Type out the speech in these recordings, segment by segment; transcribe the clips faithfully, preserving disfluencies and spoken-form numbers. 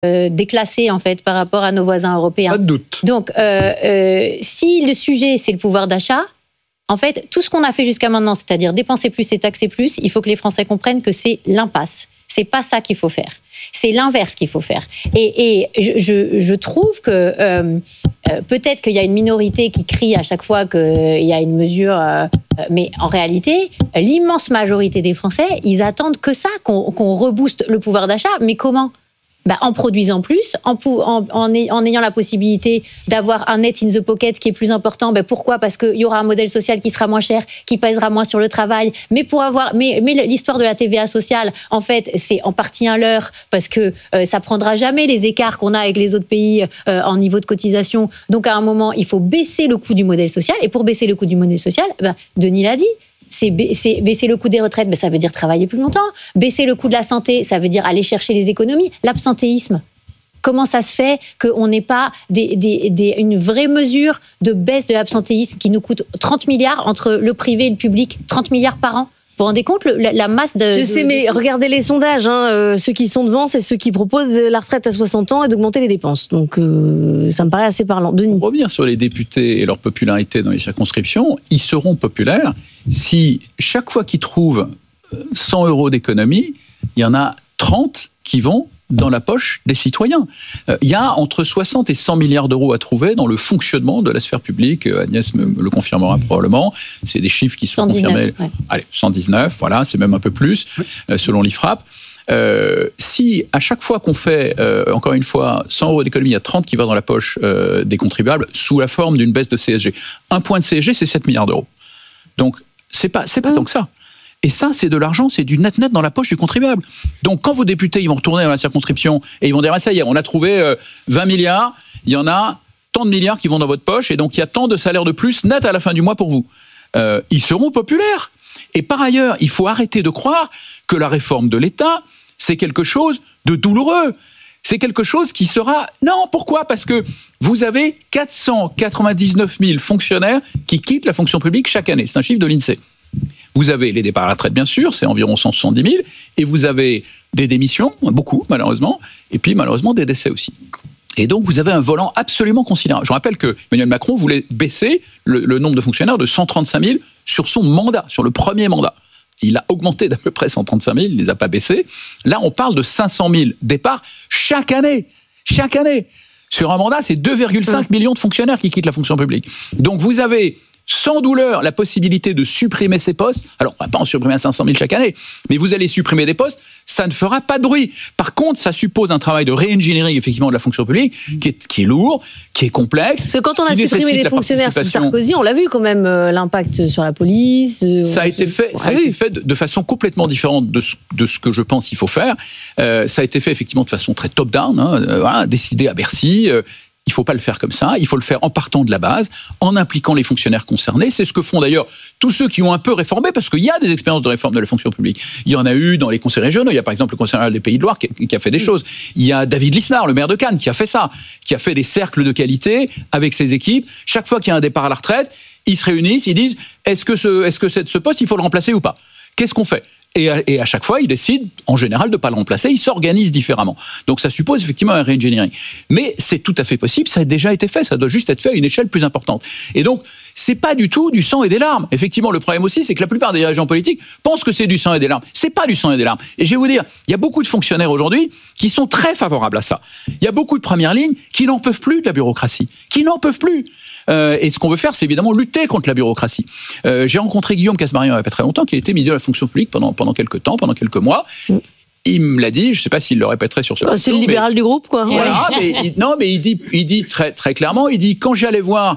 euh, déclassés en fait par rapport à nos voisins européens. Pas de doute. Donc, euh, euh, si le sujet c'est le pouvoir d'achat, en fait, tout ce qu'on a fait jusqu'à maintenant, c'est-à-dire dépenser plus et taxer plus, il faut que les Français comprennent que c'est l'impasse. C'est pas ça qu'il faut faire. C'est l'inverse qu'il faut faire. Et, et je, je, je trouve que euh, euh, peut-être qu'il y a une minorité qui crie à chaque fois qu'il y a une mesure, euh, mais en réalité, l'immense majorité des Français, ils attendent que ça, qu'on, qu'on rebooste le pouvoir d'achat. Mais comment ? Bah, en produisant plus, en, en, en, en ayant la possibilité d'avoir un net in the pocket qui est plus important. Bah, pourquoi ? Parce qu'il y aura un modèle social qui sera moins cher, qui pèsera moins sur le travail. Mais pour avoir, mais, mais l'histoire de la T V A sociale, en fait, c'est en partie un leurre parce que euh, ça prendra jamais les écarts qu'on a avec les autres pays euh, en niveau de cotisation. Donc à un moment, il faut baisser le coût du modèle social. Et pour baisser le coût du modèle social, bah, Denis l'a dit. C'est baisser le coût des retraites, ben ça veut dire travailler plus longtemps. Baisser le coût de la santé, ça veut dire aller chercher les économies. L'absentéisme, comment ça se fait qu'on n'ait pas des, des, des, une vraie mesure de baisse de l'absentéisme qui nous coûte trente milliards entre le privé et le public, trente milliards par an? Vous vous rendez compte la, la masse de... Je de, sais, de... mais regardez les sondages. Hein, euh, ceux qui sont devant, c'est ceux qui proposent la retraite à soixante ans et d'augmenter les dépenses. Donc, euh, ça me paraît assez parlant. Denis. Pour revenir sur les députés et leur popularité dans les circonscriptions, ils seront populaires si chaque fois qu'ils trouvent cent euros d'économie, il y en a trente qui vont dans la poche des citoyens. Euh, il y a entre soixante et cent milliards d'euros à trouver dans le fonctionnement de la sphère publique. Agnès me, me le confirmera probablement. C'est des chiffres qui sont cent dix-neuf, confirmés. Ouais. Allez, cent dix-neuf, voilà, c'est même un peu plus, euh, selon l'I F R A P. Euh, si à chaque fois qu'on fait, euh, encore une fois, cent euros d'économie, il y a trente qui vont dans la poche euh, des contribuables sous la forme d'une baisse de C S G. Un point de C S G, c'est sept milliards d'euros. Donc, c'est pas, c'est pas mmh. tant que ça. Et ça, c'est de l'argent, c'est du net-net dans la poche du contribuable. Donc, quand vos députés ils vont retourner dans la circonscription et ils vont dire ah, « ça y est, on a trouvé euh, vingt milliards, il y en a tant de milliards qui vont dans votre poche et donc il y a tant de salaires de plus net à la fin du mois pour vous. Euh, » Ils seront populaires. Et par ailleurs, il faut arrêter de croire que la réforme de l'État, c'est quelque chose de douloureux. C'est quelque chose qui sera... Non, pourquoi ? Parce que vous avez quatre cent quatre-vingt-dix-neuf mille fonctionnaires qui quittent la fonction publique chaque année. C'est un chiffre de l'INSEE. Vous avez les départs à la retraite, bien sûr, c'est environ cent soixante-dix mille, et vous avez des démissions, beaucoup malheureusement, et puis malheureusement des décès aussi. Et donc vous avez un volant absolument considérable. Je rappelle que Emmanuel Macron voulait baisser le, le nombre de fonctionnaires de cent trente-cinq mille sur son mandat, sur le premier mandat. Il a augmenté d'à peu près cent trente-cinq mille, il ne les a pas baissés. Là, on parle de cinq cent mille départs chaque année. Chaque année. Sur un mandat, c'est deux virgule cinq mmh. millions de fonctionnaires qui quittent la fonction publique. Donc vous avez... sans douleur, la possibilité de supprimer ces postes. Alors, on ne va pas en supprimer cinq cent mille chaque année, mais vous allez supprimer des postes, ça ne fera pas de bruit. Par contre, ça suppose un travail de réengineering, effectivement, de la fonction publique, qui est, qui est lourd, qui est complexe. Parce que quand on a supprimé des fonctionnaires sous Sarkozy, on l'a vu quand même, euh, l'impact sur la police. Euh, ça a été fait, ça a été fait de, de façon complètement différente de ce, de ce que je pense qu'il faut faire. Euh, ça a été fait, effectivement, de façon très top-down, hein, euh, voilà, décidé à Bercy. Euh, Il ne faut pas le faire comme ça, il faut le faire en partant de la base, en impliquant les fonctionnaires concernés. C'est ce que font d'ailleurs tous ceux qui ont un peu réformé, parce qu'il y a des expériences de réforme de la fonction publique. Il y en a eu dans les conseils régionaux, il y a par exemple le conseil régional des Pays de Loire qui, qui a fait des choses. Il y a David Lisnard, le maire de Cannes, qui a fait ça, qui a fait des cercles de qualité avec ses équipes. Chaque fois qu'il y a un départ à la retraite, ils se réunissent, ils disent est-ce que ce, est-ce que c'est ce poste, il faut le remplacer ou pas ? Qu'est-ce qu'on fait ? Et à, et à chaque fois, ils décident, en général, de ne pas le remplacer. Ils s'organisent différemment. Donc, ça suppose effectivement un re-engineering. Mais c'est tout à fait possible. Ça a déjà été fait. Ça doit juste être fait à une échelle plus importante. Et donc, c'est pas du tout du sang et des larmes. Effectivement, le problème aussi, c'est que la plupart des dirigeants politiques pensent que c'est du sang et des larmes. C'est pas du sang et des larmes. Et je vais vous dire, il y a beaucoup de fonctionnaires aujourd'hui qui sont très favorables à ça. Il y a beaucoup de premières lignes qui n'en peuvent plus de la bureaucratie. Qui n'en peuvent plus. Euh, et ce qu'on veut faire, c'est évidemment lutter contre la bureaucratie. Euh, j'ai rencontré Guillaume Casbarian il n'y a pas très longtemps, qui a été ministre de la fonction publique pendant, pendant quelques temps, pendant quelques mois. Mm. Il me l'a dit, je ne sais pas s'il le répéterait sur ce plateau. Oh, c'est le libéral mais, du groupe, quoi. Voilà, mais il, non, mais il dit, il dit très, très clairement, il dit, quand j'allais voir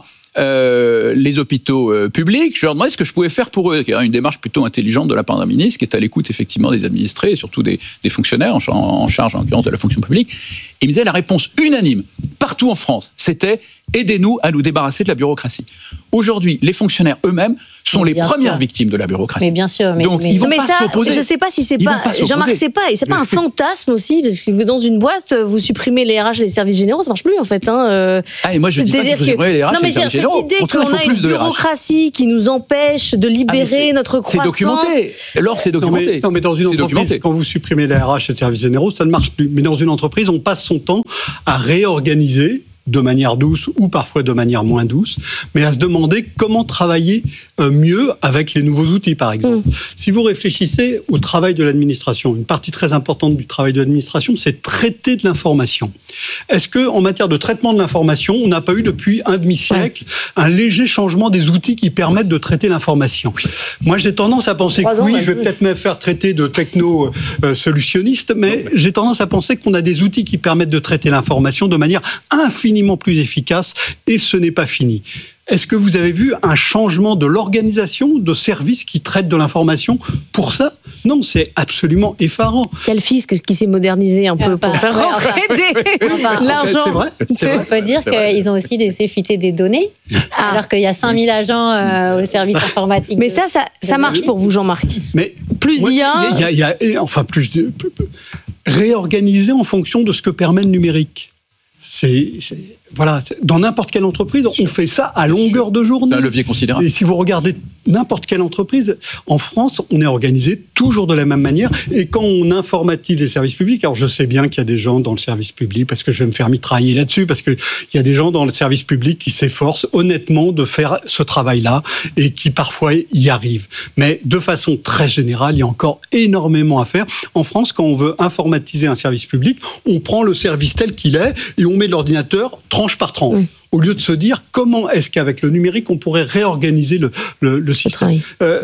euh, les hôpitaux euh, publics, je leur demandais ce que je pouvais faire pour eux. Il y a une démarche plutôt intelligente de la part d'un ministre qui est à l'écoute effectivement des administrés et surtout des, des fonctionnaires en, en charge en l'occurrence de la fonction publique. Il me disait la réponse unanime partout en France, c'était aidez-nous à nous débarrasser de la bureaucratie. Aujourd'hui, les fonctionnaires eux-mêmes sont Mais les bien premières sûr. victimes de la bureaucratie. Mais bien sûr. Mais, Donc, mais- ils vont mais pas ça, s'opposer. je sais pas si c'est Ils pas. vont pas s'opposer. Jean-Marc, c'est pas, c'est pas un fantasme aussi, parce que dans une boîte, vous supprimez les R H et les services généraux, ça marche plus en fait. Hein. euh. Ah, et moi, je dis pas qu'il C'est-à-dire faut supprimer les R H non, et mais les c'est services cette généraux. idée Au contraire, qu'on il a faut une plus de R H. bureaucratie qui nous empêche de Ah, mais libérer c'est- notre C'est croissance. documenté. Laure, c'est Non documenté. mais, non, mais dans une C'est entreprise, documenté. quand vous supprimez les R H et les services généraux, ça ne marche plus. Mais dans une entreprise, on passe son temps à réorganiser de manière douce ou parfois de manière moins douce, mais à se demander comment travailler euh, mieux avec les nouveaux outils, par exemple. Mmh. Si vous réfléchissez au travail de l'administration, une partie très importante du travail de l'administration, c'est traiter de l'information. Est-ce que, en matière de traitement de l'information, on n'a pas eu depuis un demi-siècle ouais. un léger changement des outils qui permettent de traiter l'information? Moi, j'ai tendance à penser que oui, je vais peut-être me faire traiter de techno-solutionniste, euh, mais j'ai tendance à penser qu'on a des outils qui permettent de traiter l'information de manière infiniment plus efficace, et ce n'est pas fini. Est-ce que vous avez vu un changement de l'organisation de services qui traitent de l'information pour ça? Non, c'est absolument effarant. Il y a le fisc qui s'est modernisé un peu enfin, pour faire rentrer enfin, l'argent. C'est vrai. C'est vrai. On peut dire qu'ils ont aussi laissé fuiter des données, ah. alors qu'il y a cinq mille agents euh, au service informatique. Mais ça, ça, ça marche pour vous, Jean-Marc. Mais plus d'I A. Il y a, il y a, il y a, enfin, plus de, réorganiser en fonction de ce que permet le numérique. C'est, c'est, voilà, dans n'importe quelle entreprise, on fait ça à longueur de journée. C'est un levier considérable. Et si vous regardez n'importe quelle entreprise, en France, on est organisé toujours de la même manière. Et quand on informatise les services publics, alors je sais bien qu'il y a des gens dans le service public, parce que je vais me faire mitrailler là-dessus, parce qu'il y a des gens dans le service public qui s'efforcent honnêtement de faire ce travail-là et qui parfois y arrivent. Mais de façon très générale, il y a encore énormément à faire. En France, quand on veut informatiser un service public, on prend le service tel qu'il est et on met de l'ordinateur tranche par tranche. Mmh. Au lieu de se dire comment est-ce qu'avec le numérique, on pourrait réorganiser le, le, le système. Euh,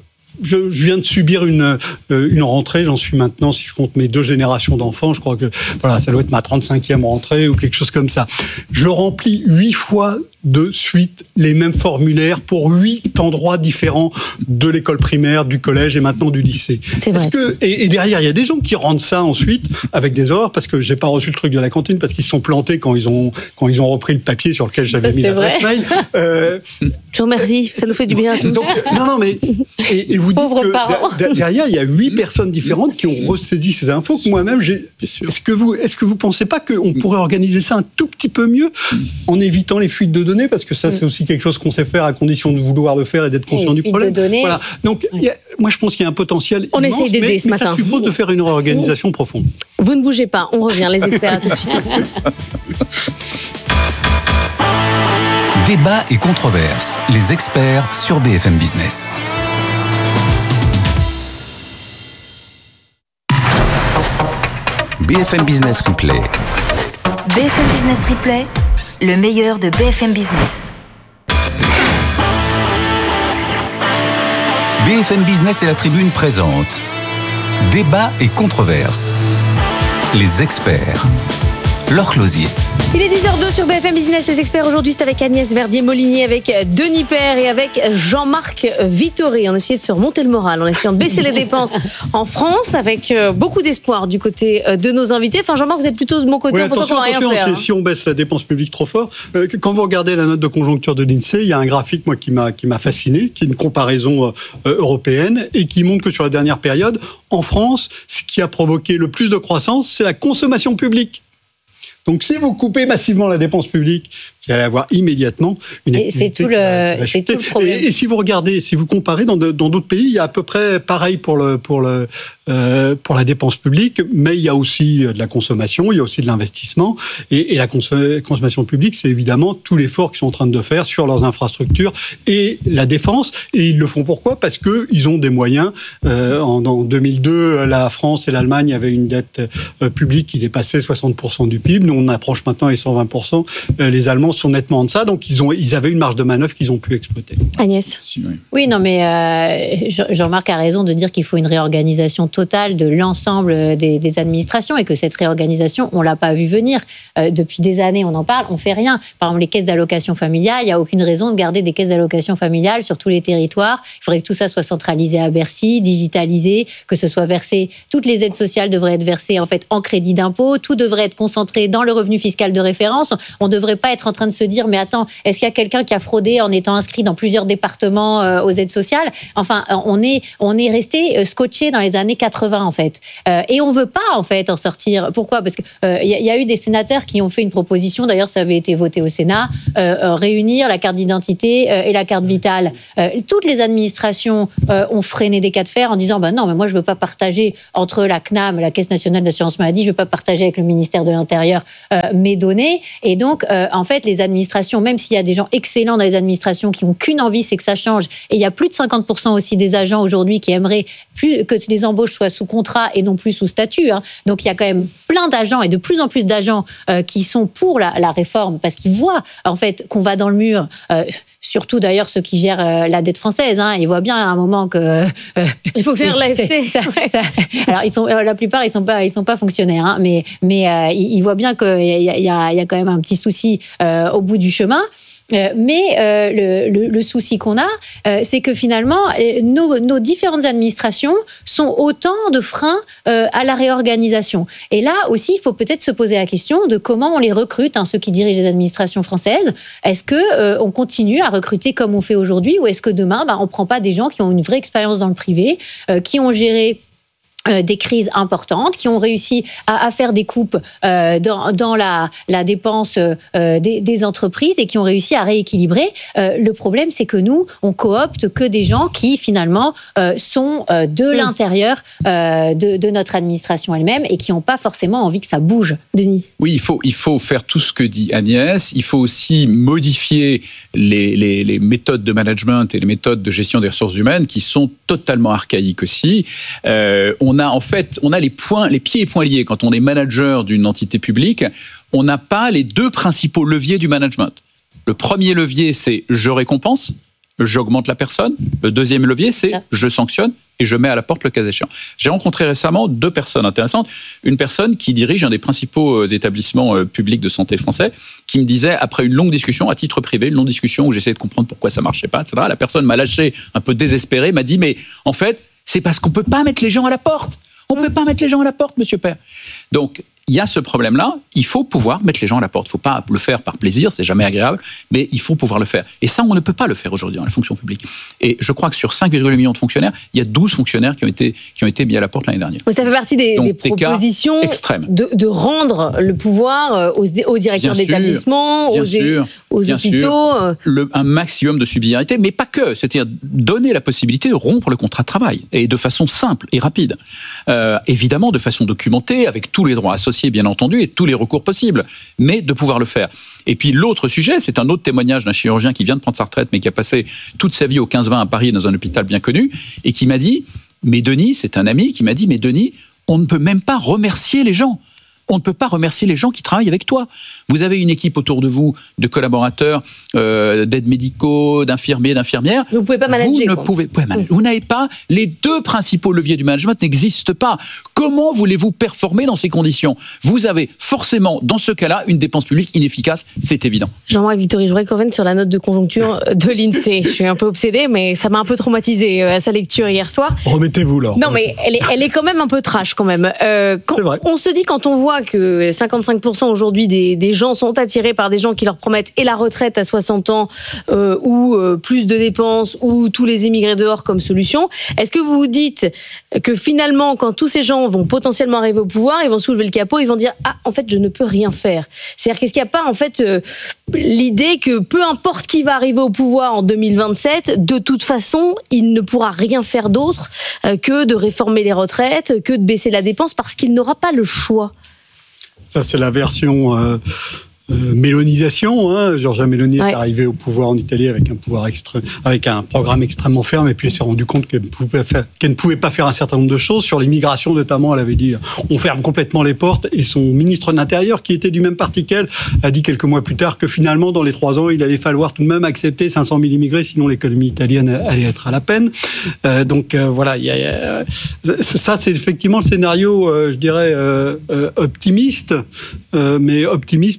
je, je viens de subir une, euh, une rentrée, j'en suis maintenant, si je compte mes deux générations d'enfants, je crois que voilà, ça doit être ma trente-cinquième rentrée ou quelque chose comme ça. Je remplis huit fois de suite les mêmes formulaires pour huit endroits différents de l'école primaire, du collège et maintenant du lycée. C'est vrai. Est-ce que, et, et derrière, il y a des gens qui rendent ça ensuite avec des erreurs parce que j'ai pas reçu le truc de la cantine parce qu'ils se sont plantés quand ils ont, quand ils ont repris le papier sur lequel j'avais ça, mis l'adresse mail. Euh, je vous remercie, ça nous fait du bien à tous. Donc, non, non, mais et, et vous dites Pauvres que parents. derrière, il y a huit personnes différentes qui ont ressaisi ces infos que moi-même j'ai. Est-ce que vous, est-ce que vous pensez pas qu'on pourrait organiser ça un tout petit peu mieux en évitant les fuites de données, parce que ça, c'est aussi quelque chose qu'on sait faire à condition de vouloir le faire et d'être conscient du problème. De données. Voilà. Donc, il y a, moi, je pense qu'il y a un potentiel. On immense, essaye d'aider mais, ce mais matin. Ça suppose de faire une réorganisation profonde. Vous ne bougez pas, on revient, les experts, à tout de suite. Débat et controverse, les experts sur B F M Business. B F M Business Replay. B F M Business Replay, le meilleur de B F M Business. B F M Business et la Tribune présente Débat et controverse. Les experts. Laure Closier. Il est dix heures deux sur B F M Business. Les experts aujourd'hui, c'est avec Agnès Verdier-Molinier, avec Denis Père et avec Jean-Marc Vittori. On essaie de se remonter le moral, en essayant de baisser les dépenses en France, avec beaucoup d'espoir du côté de nos invités. Enfin, Jean-Marc, vous êtes plutôt de mon côté, oui, en pensant qu'on va rien faire. Hein. Si on baisse la dépense publique trop fort, euh, quand vous regardez la note de conjoncture de l'INSEE, il y a un graphique moi qui m'a qui m'a fasciné, qui est une comparaison euh, européenne et qui montre que sur la dernière période, en France, ce qui a provoqué le plus de croissance, c'est la consommation publique. Donc, si vous coupez massivement la dépense publique, vous allez avoir immédiatement une et c'est tout, le, c'est tout le problème. Et, et si vous regardez, si vous comparez dans, de, dans d'autres pays, il y a à peu près pareil pour, le, pour, le, euh, pour la dépense publique, mais il y a aussi de la consommation, il y a aussi de l'investissement. Et, et la cons- consommation publique, c'est évidemment tout l'effort qu'ils sont en train de faire sur leurs infrastructures et la défense. Et ils le font pourquoi ? Parce qu'ils ont des moyens. Euh, en, en deux mille deux, la France et l'Allemagne avaient une dette euh, publique qui dépassait soixante pour cent du P I B. Nous, on approche maintenant les cent vingt pour cent. Euh, les Allemands sont nettement en deçà, donc ils, ont, ils avaient une marge de manœuvre qu'ils ont pu exploiter. Agnès. Oui, non, mais euh, Jean-Marc a raison de dire qu'il faut une réorganisation totale de l'ensemble des, des administrations et que cette réorganisation, on ne l'a pas vu venir. Euh, depuis des années, on en parle, on ne fait rien. Par exemple, les caisses d'allocation familiale, il n'y a aucune raison de garder des caisses d'allocation familiale sur tous les territoires. Il faudrait que tout ça soit centralisé à Bercy, digitalisé, que ce soit versé. Toutes les aides sociales devraient être versées en fait en crédit d'impôt. Tout devrait être concentré dans le revenu fiscal de référence. On ne devrait pas être en train train de se dire, mais attends, est-ce qu'il y a quelqu'un qui a fraudé en étant inscrit dans plusieurs départements euh, aux aides sociales? Enfin, on est, on est resté euh, scotché dans les années quatre-vingts, en fait. Euh, et on veut pas, en fait, en sortir. Pourquoi? Parce qu'il euh, y, y a eu des sénateurs qui ont fait une proposition, d'ailleurs, ça avait été voté au Sénat, euh, euh, réunir la carte d'identité euh, et la carte vitale. Euh, toutes les administrations euh, ont freiné des cas de fer en disant, ben non, mais moi, je veux pas partager entre la C N A M, la Caisse nationale d'assurance maladie, je veux pas partager avec le ministère de l'Intérieur euh, mes données. Et donc, euh, en fait, les administrations, même s'il y a des gens excellents dans les administrations qui n'ont qu'une envie, c'est que ça change. Et il y a plus de cinquante pour cent aussi des agents aujourd'hui qui aimeraient plus que les embauches soient sous contrat et non plus sous statut. Hein. Donc, il y a quand même plein d'agents et de plus en plus d'agents euh, qui sont pour la, la réforme parce qu'ils voient, en fait, qu'on va dans le mur. Euh, surtout, d'ailleurs, ceux qui gèrent euh, la dette française. Hein, ils voient bien à un moment que... Euh, il faut que c'est l'A F T. Ça, ça, alors, ils sont, euh, la plupart, ils ne sont pas, ils sont pas fonctionnaires. Hein, mais mais euh, ils, ils voient bien qu'il y, y, y, y a quand même un petit souci euh, au bout du chemin. Euh, mais euh, le, le, le souci qu'on a, euh, c'est que finalement, euh, nos, nos différentes administrations sont autant de freins euh, à la réorganisation. Et là aussi, il faut peut-être se poser la question de comment on les recrute, hein, ceux qui dirigent les administrations françaises. Est-ce que euh, on continue à recruter comme on fait aujourd'hui, ou est-ce que demain, bah, on ne prend pas des gens qui ont une vraie expérience dans le privé, euh, qui ont géré Euh, des crises importantes, qui ont réussi à, à faire des coupes euh, dans, dans la, la dépense euh, des, des entreprises et qui ont réussi à rééquilibrer. Euh, le problème, c'est que nous, on coopte que des gens qui, finalement, euh, sont euh, de mmh. l'intérieur euh, de, de notre administration elle-même et qui n'ont pas forcément envie que ça bouge. Denis? Oui, il faut, il faut faire tout ce que dit Agnès. Il faut aussi modifier les, les, les méthodes de management et les méthodes de gestion des ressources humaines qui sont totalement archaïques aussi. Euh, on On a en fait, on a les points, les pieds et poings liés. Quand on est manager d'une entité publique, on n'a pas les deux principaux leviers du management. Le premier levier, c'est je récompense, j'augmente la personne. Le deuxième levier, c'est je sanctionne et je mets à la porte le cas échéant. J'ai rencontré récemment deux personnes intéressantes. Une personne qui dirige un des principaux établissements publics de santé français, qui me disait, après une longue discussion, à titre privé, une longue discussion où j'essayais de comprendre pourquoi ça marchait pas, et cetera. La personne m'a lâché un peu désespéré, m'a dit, mais en fait, c'est parce qu'on ne peut pas mettre les gens à la porte. On ne peut pas mettre les gens à la porte, monsieur Père. Donc, il y a ce problème-là. Il faut pouvoir mettre les gens à la porte. Il ne faut pas le faire par plaisir, c'est jamais agréable, mais il faut pouvoir le faire. Et ça, on ne peut pas le faire aujourd'hui dans la fonction publique. Et je crois que sur cinq virgule huit millions de fonctionnaires, il y a douze fonctionnaires qui ont été, qui ont été mis à la porte l'année dernière. Ça fait partie des, Donc, des propositions de, de rendre le pouvoir aux, aux directeurs bien d'établissement, sûr, aux, sûr, aux hôpitaux. Le, un maximum de subsidiarité, mais pas que. C'est-à-dire donner la possibilité de rompre le contrat de travail, et de façon simple et rapide. Euh, évidemment, de façon documentée, avec tous les droits associés, bien entendu, et tous les recours possibles, mais de pouvoir le faire. Et puis l'autre sujet, c'est un autre témoignage d'un chirurgien qui vient de prendre sa retraite, mais qui a passé toute sa vie au quinze vingt à Paris, dans un hôpital bien connu, et qui m'a dit, mais Denis, c'est un ami qui m'a dit, mais Denis, on ne peut même pas remercier les gens. On ne peut pas remercier les gens qui travaillent avec toi. Vous avez une équipe autour de vous de collaborateurs, euh, d'aides médicaux, d'infirmiers, d'infirmières. Vous ne pouvez pas manager. Vous ne quoi. pouvez, pouvez manager. Vous n'avez pas, les deux principaux leviers du management n'existent pas. Comment voulez-vous performer dans ces conditions? Vous avez forcément, dans ce cas-là, une dépense publique inefficace, c'est évident. Jean-Marc Vittori, je voudrais qu'on revienne sur la note de conjoncture de l'INSEE. Je suis un peu obsédée, mais ça m'a un peu traumatisée à sa lecture hier soir. Remettez-vous là. Non, mais elle est, elle est quand même un peu trash quand même. Euh, quand, c'est vrai. On se dit, quand on voit que cinquante-cinq pour cent aujourd'hui des, des gens sont attirés par des gens qui leur promettent et la retraite à soixante ans euh, ou euh, plus de dépenses ou tous les émigrés dehors comme solution, est-ce que vous vous dites que finalement, quand tous ces gens vont potentiellement arriver au pouvoir, ils vont soulever le capot, ils vont dire « Ah, en fait, je ne peux rien faire ». C'est-à-dire qu'est-ce qu'il n'y a pas en fait euh, l'idée que peu importe qui va arriver au pouvoir en deux mille vingt-sept, de toute façon, il ne pourra rien faire d'autre euh, que de réformer les retraites, que de baisser la dépense parce qu'il n'aura pas le choix. Ça, c'est la version euh, euh, mélonisation. Hein. Giorgia Meloni ouais. est arrivée au pouvoir en Italie avec un pouvoir extrême, avec un programme extrêmement ferme, et puis elle s'est rendue compte qu'elle, pouvait faire, qu'elle ne pouvait pas faire un certain nombre de choses. Sur l'immigration, notamment, elle avait dit on ferme complètement les portes. Et son ministre de l'Intérieur, qui était du même parti qu'elle, a dit quelques mois plus tard que finalement, dans les trois ans, il allait falloir tout de même accepter cinq cent mille immigrés, sinon l'économie italienne allait être à la peine. Euh, donc euh, voilà, y a, y a, ça, c'est effectivement le scénario, euh, je dirais, euh, euh, optimiste, euh, mais optimiste parce que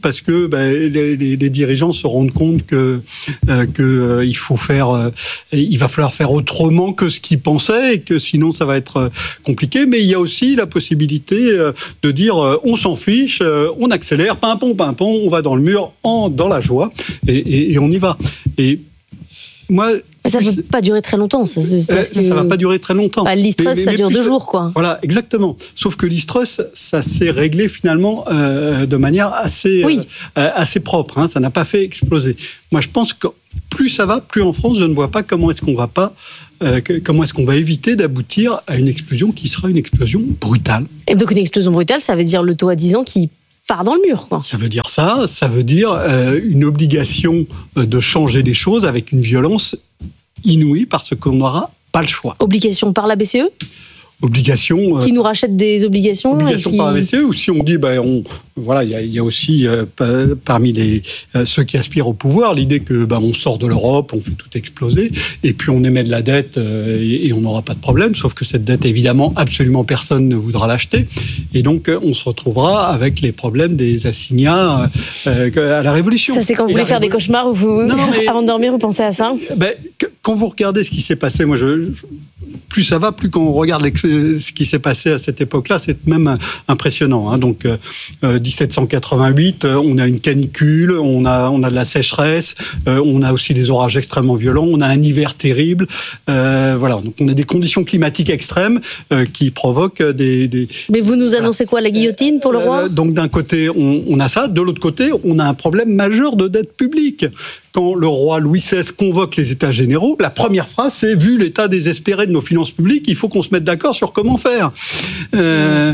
que ben, les, les, les dirigeants se rendent compte que euh, que euh, il faut faire, euh, il va falloir faire autrement que ce qu'ils pensaient et que sinon ça va être euh, compliqué. Mais il y a aussi la possibilité euh, de dire euh, on s'en fiche, euh, on accélère, pimpon, pimpon, on va dans le mur, en, dans la joie et, et, et on y va. Et moi, ça ne peut pas durer très longtemps. Ça ne que... va pas durer très longtemps. Bah, l'Istrus, ça dure deux ça... jours, quoi. Voilà, exactement. Sauf que l'Istrus, ça s'est réglé finalement euh, de manière assez, oui. euh, assez propre. Hein, ça n'a pas fait exploser. Moi, je pense que plus ça va, plus en France, je ne vois pas comment est-ce qu'on va pas, euh, que, comment est-ce qu'on va éviter d'aboutir à une explosion qui sera une explosion brutale. Et donc une explosion brutale, ça veut dire le taux à dix ans qui part dans le mur, quoi. Ça veut dire ça. Ça veut dire euh, une obligation de changer les choses avec une violence inouïe parce qu'on n'aura pas le choix. Obligation par la B C E ? Obligation. Qui nous rachète des obligations. Obligation qui... par la B C E, ou si on dit, ben, on, voilà, il y, y a aussi euh, parmi les, euh, ceux qui aspirent au pouvoir l'idée que ben, on sort de l'Europe, on fait tout exploser, et puis on émet de la dette euh, et, et on n'aura pas de problème, sauf que cette dette, évidemment, absolument personne ne voudra l'acheter, et donc euh, on se retrouvera avec les problèmes des assignats euh, à la Révolution. Ça, c'est quand vous et voulez faire révo... des cauchemars, ou vous, non, non, mais, avant de dormir, vous pensez à ça ? Ben, quand vous regardez ce qui s'est passé, moi, je... plus ça va, plus quand on regarde ce qui s'est passé à cette époque-là, c'est même impressionnant. Hein. Donc, euh, dix-sept cent quatre-vingt-huit, on a une canicule, on a, on a de la sécheresse, euh, on a aussi des orages extrêmement violents, on a un hiver terrible. Euh, voilà, donc on a des conditions climatiques extrêmes euh, qui provoquent des, des... Mais vous nous annoncez voilà. quoi, la guillotine pour le roi ? euh, Donc d'un côté, on, on a ça, de l'autre côté, on a un problème majeur de dette publique. Quand le roi Louis seize convoque les États généraux, la première phrase, c'est « Vu l'état désespéré de nos finances publiques, il faut qu'on se mette d'accord sur comment faire. Euh, »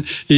et,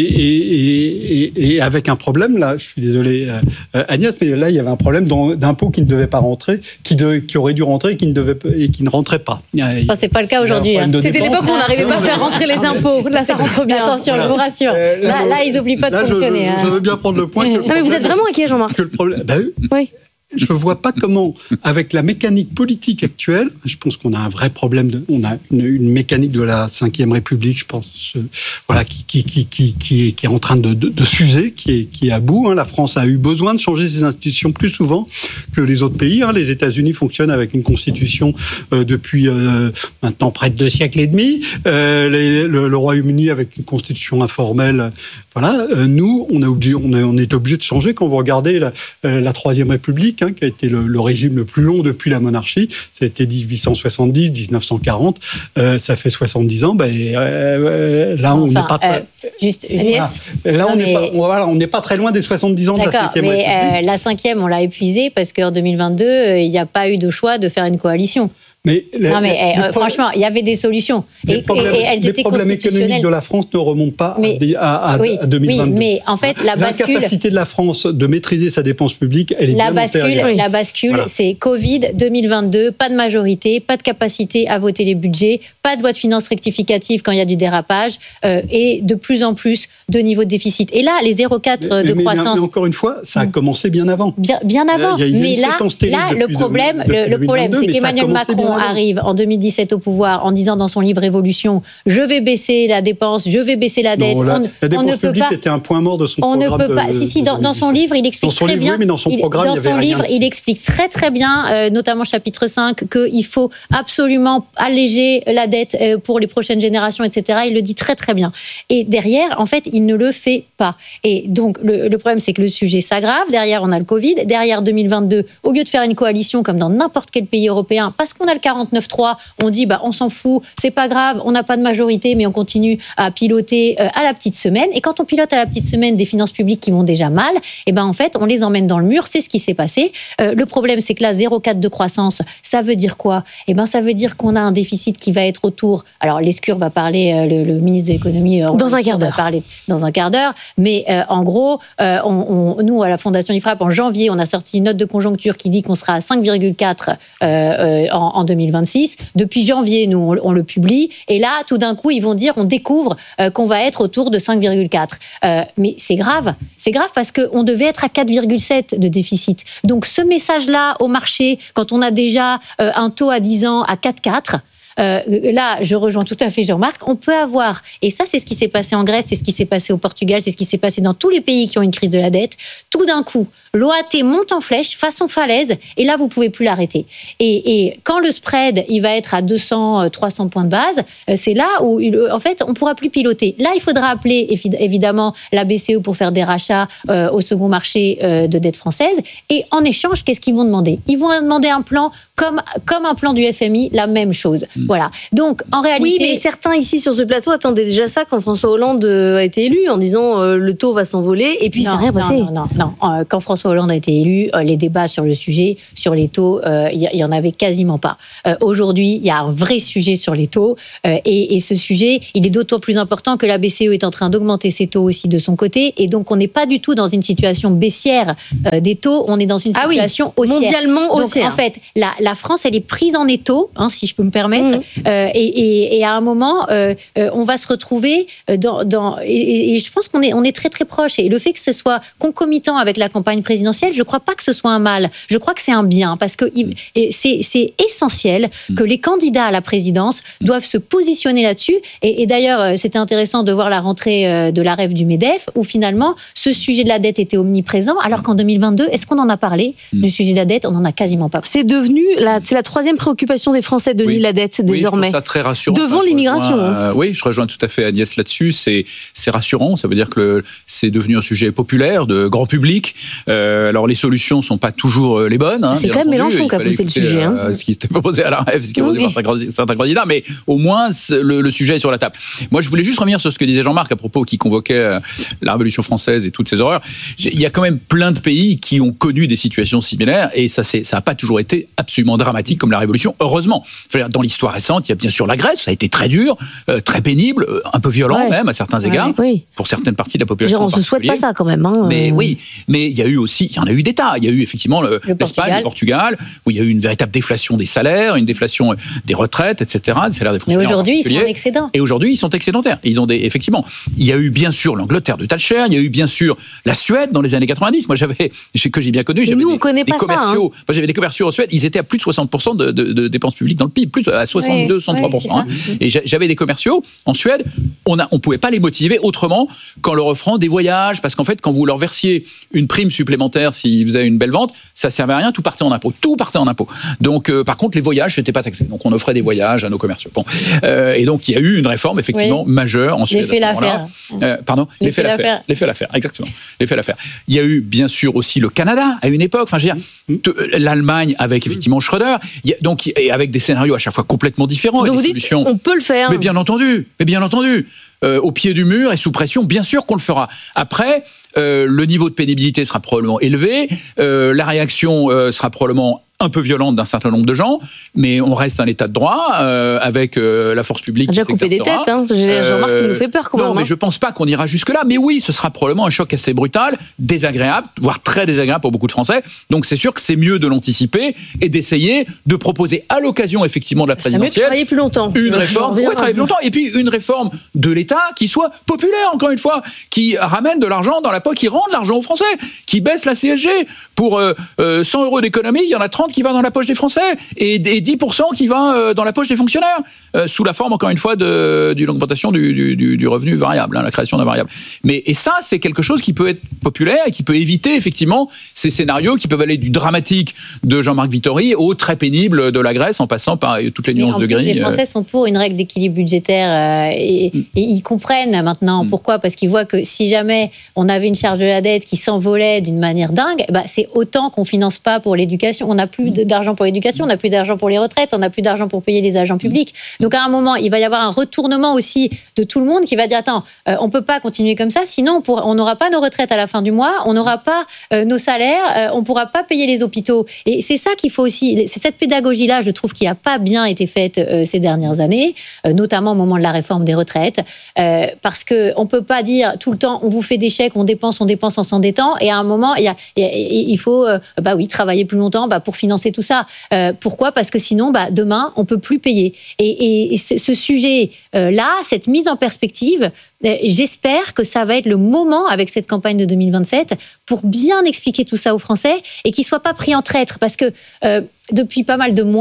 et, et, et avec un problème, là, je suis désolé euh, Agnès, mais là, il y avait un problème d'impôts qui ne devait pas rentrer, qui, de, qui aurait dû rentrer et qui ne, devait, et qui ne rentrait pas. Enfin, c'est pas le cas aujourd'hui. Hein. C'était l'époque où on n'arrivait pas à faire rentrer les impôts. Là, ça rentre bien. Attention, voilà. Je vous rassure. Euh, là, là, là, ils n'oublient pas de là, fonctionner. Je, hein. je veux bien prendre le point. Non, mais vous êtes vraiment inquiet, Jean-Marc. Que le problème, ben, oui. Je ne vois pas comment, avec la mécanique politique actuelle, je pense qu'on a un vrai problème, de, on a une, une mécanique de la cinquième République, je pense, euh, voilà, qui, qui, qui, qui, qui, est, qui est en train de, de, de s'user, qui est, qui est à bout. Hein. La France a eu besoin de changer ses institutions plus souvent que les autres pays. Hein. Les États-Unis fonctionnent avec une constitution euh, depuis euh, maintenant près de deux siècles et demi. Euh, les, le, le Royaume-Uni avec une constitution informelle. Voilà, euh, nous, on, a obligé, on, a, on est obligé de changer. Quand vous regardez la, euh, la troisième République, hein, qui a été le, le régime le plus long depuis la monarchie, ça a été dix-huit cent soixante-dix à dix-neuf cent quarante, euh, ça fait soixante-dix ans. Ben, euh, là, on n'est enfin, pas très... Euh, juste, voilà. Là, on n'est mais... pas, voilà, on n'est pas très loin des soixante-dix ans de la cinquième mais, République. Euh, la cinquième, on l'a épuisée parce qu'en deux mille vingt-deux, euh, il n'y a pas eu de choix de faire une coalition. Mais les, non mais les, euh, les franchement, il y avait des solutions et, et, problèmes, et, et elles les étaient problèmes économiques de la France ne remontent pas mais, à, à, oui, à deux mille vingt-deux. Oui, mais en fait, la bascule... L'incapacité de la France de maîtriser sa dépense publique, elle est la bien bascule, antérieure. La bascule, voilà. C'est Covid deux mille vingt-deux, pas de majorité, pas de capacité à voter les budgets, pas de loi de finances rectificative quand il y a du dérapage, euh, et de plus en plus de niveau de déficit. Et là, les zéro virgule quatre de mais, croissance... Mais encore une fois, ça a commencé bien avant. Bien, bien avant. Il y a, il y a mais là, là le problème, le, le problème c'est qu'Emmanuel Macron arrive en deux mille dix-sept au pouvoir en disant dans son livre Révolution, je vais baisser la dépense, je vais baisser la dette. Non, la, on, la dépense on ne peut publique pas, était un point mort de son on programme. On ne peut pas. De, si, si, dans, dans son livre, il explique très livre, bien. Oui, mais dans son il, programme, dans il y avait son rien livre, il explique très très bien, euh, notamment chapitre cinq, qu'il faut absolument alléger la dette euh, pour les prochaines générations, et cetera. Il le dit très très bien. Et derrière, en fait, il ne le fait pas. Et donc, le, le problème, c'est que le sujet s'aggrave. Derrière, on a le Covid. Derrière, deux mille vingt-deux, au lieu de faire une coalition comme dans n'importe quel pays européen, parce qu'on a le quarante-neuf trois, on dit, bah, on s'en fout, c'est pas grave, on n'a pas de majorité, mais on continue à piloter euh, à la petite semaine. Et quand on pilote à la petite semaine des finances publiques qui vont déjà mal, et ben en fait, on les emmène dans le mur. C'est ce qui s'est passé. Euh, le problème, c'est que là, zéro virgule quatre de croissance, ça veut dire quoi ? Et ben, ça veut dire qu'on a un déficit qui va être autour. Alors, Lescure va parler, euh, le, le ministre de l'économie, euh, dans un quart d'heure. Va parler dans un quart d'heure. Mais euh, en gros, euh, on, on, nous à la Fondation IFRAP, en janvier, on a sorti une note de conjoncture qui dit qu'on sera à cinq virgule quatre euh, euh, en, en deux mille vingt-six. Depuis janvier, nous, on, on le publie. Et là, tout d'un coup, ils vont dire, on découvre euh, qu'on va être autour de cinq virgule quatre. Euh, mais c'est grave. C'est grave parce qu'on devait être à quatre virgule sept de déficit. Donc, ce message-là au marché, quand on a déjà euh, un taux à dix ans à quatre virgule quatre, euh, là, je rejoins tout à fait Jean-Marc, on peut avoir, et ça c'est ce qui s'est passé en Grèce, c'est ce qui s'est passé au Portugal, c'est ce qui s'est passé dans tous les pays qui ont une crise de la dette, tout d'un coup, l'O A T monte en flèche, façon falaise, et là, vous ne pouvez plus l'arrêter. Et, et quand le spread, il va être à deux cents, trois cents points de base, c'est là où, en fait, on ne pourra plus piloter. Là, il faudra appeler, évidemment, la B C E pour faire des rachats euh, au second marché euh, de dette française. Et en échange, qu'est-ce qu'ils vont demander ? Ils vont demander un plan comme, comme un plan du F M I, la même chose. Mmh. Voilà. Donc, en réalité... Oui, mais certains ici, sur ce plateau, attendaient déjà ça quand François Hollande a été élu, en disant euh, le taux va s'envoler, et puis non, ça n'a rien passé. Non, non, non. non. Quand François François Hollande a été élu, euh, les débats sur le sujet, sur les taux, il euh, y, y en avait quasiment pas. Euh, aujourd'hui, il y a un vrai sujet sur les taux, euh, et, et ce sujet, il est d'autant plus important que la B C E est en train d'augmenter ses taux aussi de son côté, et donc on n'est pas du tout dans une situation baissière euh, des taux, on est dans une situation ah oui, haussière. Mondialement haussière. Donc en fait, la, la France, elle est prise en étau, hein, si je peux me permettre, mmh. euh, et, et, et à un moment, euh, euh, on va se retrouver dans... dans et, et je pense qu'on est, on est très très proche, et le fait que ce soit concomitant avec la campagne présidentielle, je ne crois pas que ce soit un mal, je crois que c'est un bien, parce que il, c'est, c'est essentiel que les candidats à la présidence doivent se positionner là-dessus, et, et d'ailleurs, c'était intéressant de voir la rentrée de la R E F du MEDEF, où finalement, ce sujet de la dette était omniprésent, alors qu'en deux mille vingt-deux, est-ce qu'on en a parlé du sujet de la dette ? On n'en a quasiment pas parlé. C'est devenu, la, c'est la troisième préoccupation des Français, Denis, oui. la dette, désormais. Oui, je trouve ça très rassurant. Devant enfin, l'immigration. Rejoins, euh, oui, je rejoins tout à fait Agnès là-dessus, c'est, c'est rassurant, ça veut dire que le, c'est devenu un sujet populaire, de grand public. Euh, alors les solutions ne sont pas toujours les bonnes. Hein, c'est quand même Mélenchon qui a posé le sujet. Hein. Euh, ce qui était proposé à la R E F, ce qui est proposé oui. par certains candidats, mais au moins le, le sujet est sur la table. Moi, je voulais juste revenir sur ce que disait Jean-Marc à propos, qui convoquait la Révolution française et toutes ces horreurs. Il y a quand même plein de pays qui ont connu des situations similaires, et ça n'a pas toujours été absolument dramatique comme la Révolution, heureusement. Dans l'histoire récente, il y a bien sûr la Grèce, ça a été très dur, euh, très pénible, un peu violent ouais. même à certains égards, ouais, oui. pour certaines parties de la population. Genre, on ne se souhaite pas ça quand même. Hein, mais euh... oui, mais il y a eu aussi, il y en a eu des tas. Il y a eu effectivement le, le l'Espagne, le Portugal, où il y a eu une véritable déflation des salaires, une déflation des retraites, et cetera, des salaires des fonctionnaires. Mais aujourd'hui, ils sont en excédent. Et aujourd'hui, ils sont excédentaires. Ils ont des, effectivement, il y a eu bien sûr l'Angleterre de Thatcher, il y a eu bien sûr la Suède dans les années quatre-vingt-dix. Moi, j'avais, que j'ai bien connu, j'avais nous, des, on connaît des pas commerciaux. Ça, hein. Moi, j'avais des commerciaux en Suède, ils étaient à plus de soixante pour cent de, de, de dépenses publiques dans le P I B, plus à soixante-deux, soixante-trois pour cent. Oui, hein. Et j'avais des commerciaux en Suède, on ne on pouvait pas les motiver autrement qu'en leur offrant des voyages, parce qu'en fait, quand vous leur versiez une prime supplémentaire s'ils faisaient une belle vente, ça ne servait à rien, tout partait en impôt. Tout partait en impôt. Donc, euh, par contre, les voyages, ce n'était pas taxé. Donc, on offrait des voyages à nos commerciaux. Bon. Euh, et donc, il y a eu une réforme, effectivement, oui. majeure en Suède. L'effet l'affaire. Euh, pardon L'effet l'affaire. L'effet l'affaire, exactement. L'effet l'affaire. Il y a eu, bien sûr, aussi le Canada, à une époque. Enfin, je veux dire, l'Allemagne, avec effectivement Schröder, il y a, donc, et avec des scénarios à chaque fois complètement différents. Donc, vous dites, on peut le faire. Mais bien entendu, mais bien entendu. Euh, au pied du mur et sous pression, bien sûr qu'on le fera. Après, euh, le niveau de pénibilité sera probablement élevé, euh, la réaction euh, sera probablement un peu violente d'un certain nombre de gens, mais on reste un état de droit euh, avec euh, la force publique. Déjà coupé des têtes, hein. Jean-Marc euh, nous fait peur quand même. Non, mais je pense pas qu'on ira jusque-là. Mais oui, ce sera probablement un choc assez brutal, désagréable, voire très désagréable pour beaucoup de Français. Donc c'est sûr que c'est mieux de l'anticiper et d'essayer de proposer à l'occasion effectivement de la présidentielle. C'est mieux de travailler plus longtemps. Une réforme, ouais, travailler plus longtemps, et puis une réforme de l'État qui soit populaire, encore une fois, qui ramène de l'argent dans la poche, qui rende l'argent aux Français, qui baisse la C S G. Pour euh, euh, cent euros d'économie, il y en a trente qui va dans la poche des Français et, et dix pour cent qui va euh, dans la poche des fonctionnaires, euh, sous la forme, encore une fois, de, d'une augmentation du, du, du revenu variable, hein, la création d'un variable. Mais, et ça, c'est quelque chose qui peut être populaire et qui peut éviter, effectivement, ces scénarios qui peuvent aller du dramatique de Jean-Marc Vittori au très pénible de la Grèce, en passant par toutes les nuances de gris. Les Français sont pour une règle d'équilibre budgétaire euh, et, et ils comprennent maintenant. Mm. Pourquoi ? Parce qu'ils voient que si jamais on avait une charge de la dette qui s'envolait d'une manière dingue, bah, c'est autant qu'on finance pas pour l'éducation. On n'a plus d'argent pour l'éducation, on n'a plus d'argent pour les retraites, on n'a plus d'argent pour payer les agents publics. Donc à un moment, il va y avoir un retournement aussi de tout le monde qui va dire attends, euh, on peut pas continuer comme ça, sinon on n'aura pas nos retraites à la fin du mois, on n'aura pas euh, nos salaires, euh, on pourra pas payer les hôpitaux. Et c'est ça qu'il faut aussi, c'est cette pédagogie-là, je trouve, qui a pas bien été faite euh, ces dernières années, euh, notamment au moment de la réforme des retraites, euh, parce que on peut pas dire tout le temps on vous fait des chèques, on dépense, on dépense en s'endettant, et à un moment il y a, il, y a, il faut euh, bah oui travailler plus longtemps bah, pour financer tout ça. Euh, pourquoi ? Parce que sinon, bah, demain, on ne peut plus payer. Et, et, et ce, ce sujet-là, euh, cette mise en perspective, euh, j'espère que ça va être le moment, avec cette campagne de deux mille vingt-sept, pour bien expliquer tout ça aux Français et qu'ils ne soient pas pris en traître. Parce que euh, depuis pas mal de mois,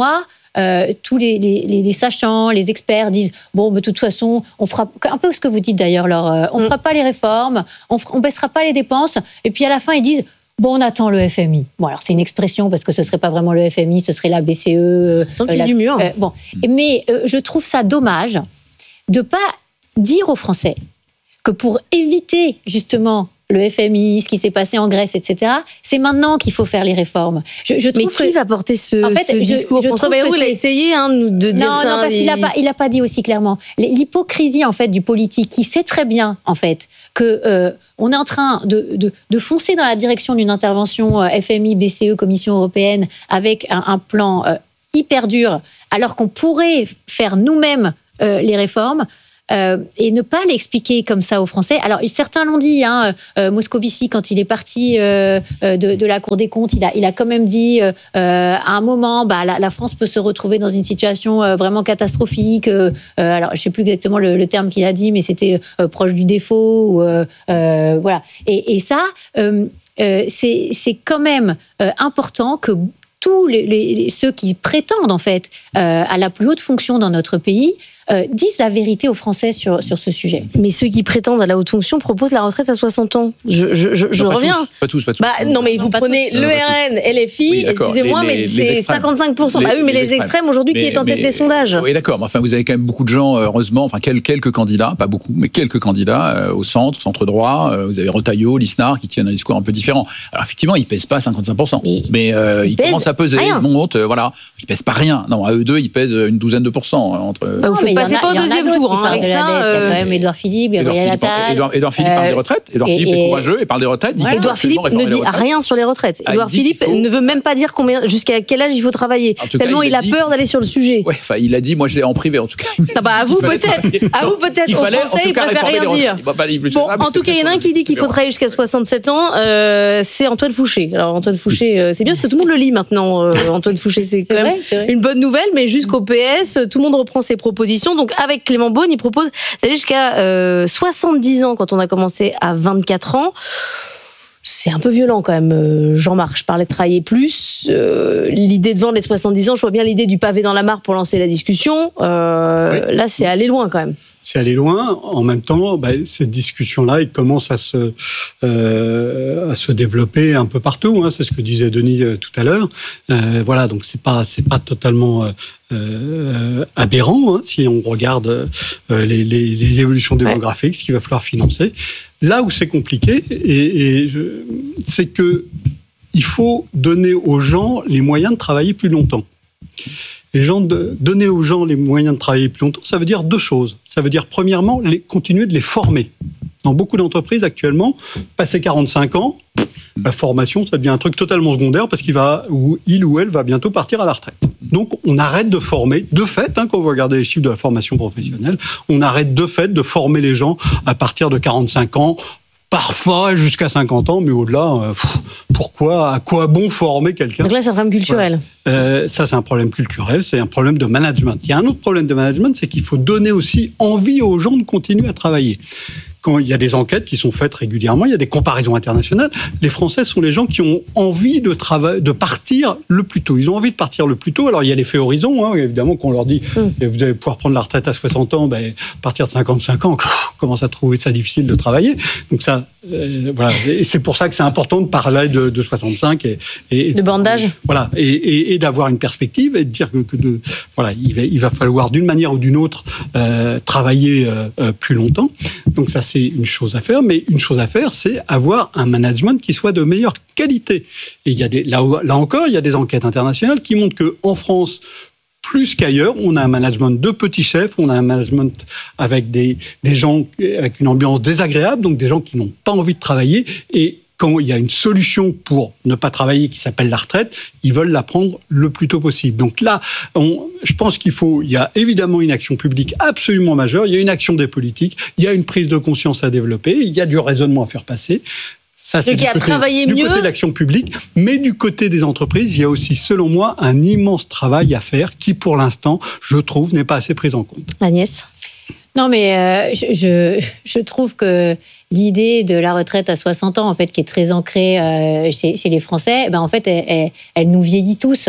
euh, tous les, les, les sachants, les experts disent bon, de toute façon, on fera un peu ce que vous dites d'ailleurs, Laure, euh, on ne fera pas les réformes, on ne baissera pas les dépenses, et puis à la fin, ils disent bon, on attend le F M I. Bon, alors c'est une expression parce que ce ne serait pas vraiment le F M I, ce serait la B C E. Tant qu'il y a du mur. Euh, bon. Mais euh, je trouve ça dommage de ne pas dire aux Français que pour éviter justement le F M I, ce qui s'est passé en Grèce, et cetera, c'est maintenant qu'il faut faire les réformes. Je, je trouve Mais qui que, va porter ce, en fait, ce je, discours je François trouve Bayrou, que il a c'est... essayé hein, de dire non, ça. Non, parce il... qu'il n'a pas, il a pas dit aussi clairement. L'hypocrisie, en fait, du politique, qui sait très bien, en fait, que euh, on est en train de, de, de foncer dans la direction d'une intervention euh, F M I, B C E, Commission européenne, avec un, un plan euh, hyper dur, alors qu'on pourrait faire nous-mêmes euh, les réformes. Euh, et ne pas l'expliquer comme ça aux Français. Alors, certains l'ont dit, hein, euh, Moscovici, quand il est parti euh, de, de la Cour des comptes, il a, il a quand même dit, euh, à un moment, bah, la, la France peut se retrouver dans une situation euh, vraiment catastrophique. Euh, alors, je ne sais plus exactement le, le terme qu'il a dit, mais c'était euh, proche du défaut. Ou, euh, euh, voilà. Et, et ça, euh, euh, c'est, c'est quand même euh, important que tous les, les, ceux qui prétendent, en fait, euh, à la plus haute fonction dans notre pays, Euh, disent la vérité aux Français sur, sur ce sujet. Mais ceux qui prétendent à la haute fonction proposent la retraite à soixante ans. Je, je, je, je non, pas reviens. Tous, pas tous, pas tous. Bah, non, mais vous non, prenez l'E R N, L F I, oui, excusez-moi, les, mais les, c'est les cinquante-cinq pour cent. Les, bah oui, mais les, les extrêmes, extrêmes aujourd'hui, mais, qui est en tête mais, des sondages. Oui, d'accord. Mais enfin, vous avez quand même beaucoup de gens, heureusement, enfin, quelques, quelques candidats, pas beaucoup, mais quelques candidats euh, au centre, centre droit. Euh, vous avez Retailleau, Lisnard, qui tiennent un discours un peu différent. Alors, effectivement, ils ne pèsent pas cinquante-cinq pour cent. Mais, mais euh, ils, ils commencent à peser, rien. Ils montent, euh, voilà. Ils ne pèsent pas rien. Non, à eux deux, ils pèsent une douzaine de pourcents. Entre... Bah, vous ne passez pas au deuxième tour. Hein, avec ça, il y a quand même Édouard Philippe, Gabriel Attal. Édouard, Édouard Philippe euh, parle des retraites. Édouard et, Philippe est courageux et parle des retraites. Ouais, Édouard Philippe ne dit rien sur les retraites. Ah, Édouard Philippe faut... ne veut même pas dire combien, jusqu'à quel âge il faut travailler. Tellement cas, il, il a, dit... peur d'aller sur le sujet. Ouais, enfin, il a dit, moi je l'ai en privé en tout cas. Ah bah à vous peut-être, à vous peut-être. Aux Français, il préfère rien dire. Bon, en tout cas, il y en a un qui dit qu'il faut travailler jusqu'à soixante-sept ans. C'est Antoine Fouché. Alors Antoine Fouché, c'est bien parce que tout le monde le lit maintenant. Antoine Fouché, c'est quand même une bonne nouvelle, mais jusqu'au P S, tout le monde reprend ses propositions. Donc avec Clément Beaune, il propose d'aller jusqu'à euh, soixante-dix ans quand on a commencé à vingt-quatre ans. C'est un peu violent quand même, Jean-Marc. Je parlais de travailler plus. Euh, l'idée de vendre les soixante-dix ans, je vois bien l'idée du pavé dans la mare pour lancer la discussion. Euh, oui. Là, c'est aller loin quand même. C'est aller loin. En même temps, bah, cette discussion-là, elle commence à se, euh, à se développer un peu partout. Hein. C'est ce que disait Denis euh, tout à l'heure. Euh, voilà, donc c'est pas, c'est pas totalement euh, euh, aberrant hein, si on regarde euh, les, les, les évolutions démographiques, ouais. Ce qu'il va falloir financer. Là où c'est compliqué, et, et je, c'est que il faut donner aux gens les moyens de travailler plus longtemps. Les gens de, donner aux gens les moyens de travailler plus longtemps, ça veut dire deux choses. Ça veut dire, premièrement, les, continuer de les former. Dans beaucoup d'entreprises, actuellement, passer quarante-cinq ans, la formation, ça devient un truc totalement secondaire parce qu'il va, ou il ou elle va bientôt partir à la retraite. Donc, on arrête de former, de fait, hein, quand vous regardez les chiffres de la formation professionnelle, on arrête de fait de former les gens à partir de quarante-cinq ans, parfois jusqu'à cinquante ans, mais au-delà, euh, pff, pourquoi, à quoi bon former quelqu'un ? Donc là, c'est un problème culturel. Voilà. Euh, ça, c'est un problème culturel, c'est un problème de management. Il y a un autre problème de management, c'est qu'il faut donner aussi envie aux gens de continuer à travailler. Quand il y a des enquêtes qui sont faites régulièrement, il y a des comparaisons internationales. Les Français sont les gens qui ont envie de travailler, de partir le plus tôt. Ils ont envie de partir le plus tôt. Alors il y a l'effet horizon, hein, évidemment, qu'on leur dit mm. vous allez pouvoir prendre la retraite à soixante ans. Ben, à partir de cinquante-cinq ans, on commence à trouver ça difficile de travailler. Donc ça, euh, voilà. Et c'est pour ça que c'est important de parler de, de soixante-cinq et, et de bande d'âge. Voilà, et, et, et d'avoir une perspective et de dire que, que de, voilà, il va, il va falloir d'une manière ou d'une autre euh, travailler euh, plus longtemps. Donc ça, c'est une chose à faire, mais une chose à faire, c'est avoir un management qui soit de meilleure qualité. Et il y a des, là, là encore, il y a des enquêtes internationales qui montrent qu'en France, plus qu'ailleurs, on a un management de petits chefs, on a un management avec des, des gens avec une ambiance désagréable, donc des gens qui n'ont pas envie de travailler. Et quand il y a une solution pour ne pas travailler qui s'appelle la retraite, ils veulent la prendre le plus tôt possible. Donc là, on, je pense qu'il faut, il y a évidemment une action publique absolument majeure, il y a une action des politiques, il y a une prise de conscience à développer, il y a du raisonnement à faire passer. Ça, c'est du, côté, du côté de l'action publique, mais du côté des entreprises, il y a aussi, selon moi, un immense travail à faire qui, pour l'instant, je trouve, n'est pas assez pris en compte. Agnès ? Non, mais euh, je, je, je trouve que l'idée de la retraite à soixante ans, en fait, qui est très ancrée euh, chez, chez les Français, ben, en fait, elle, elle, elle nous vieillit tous.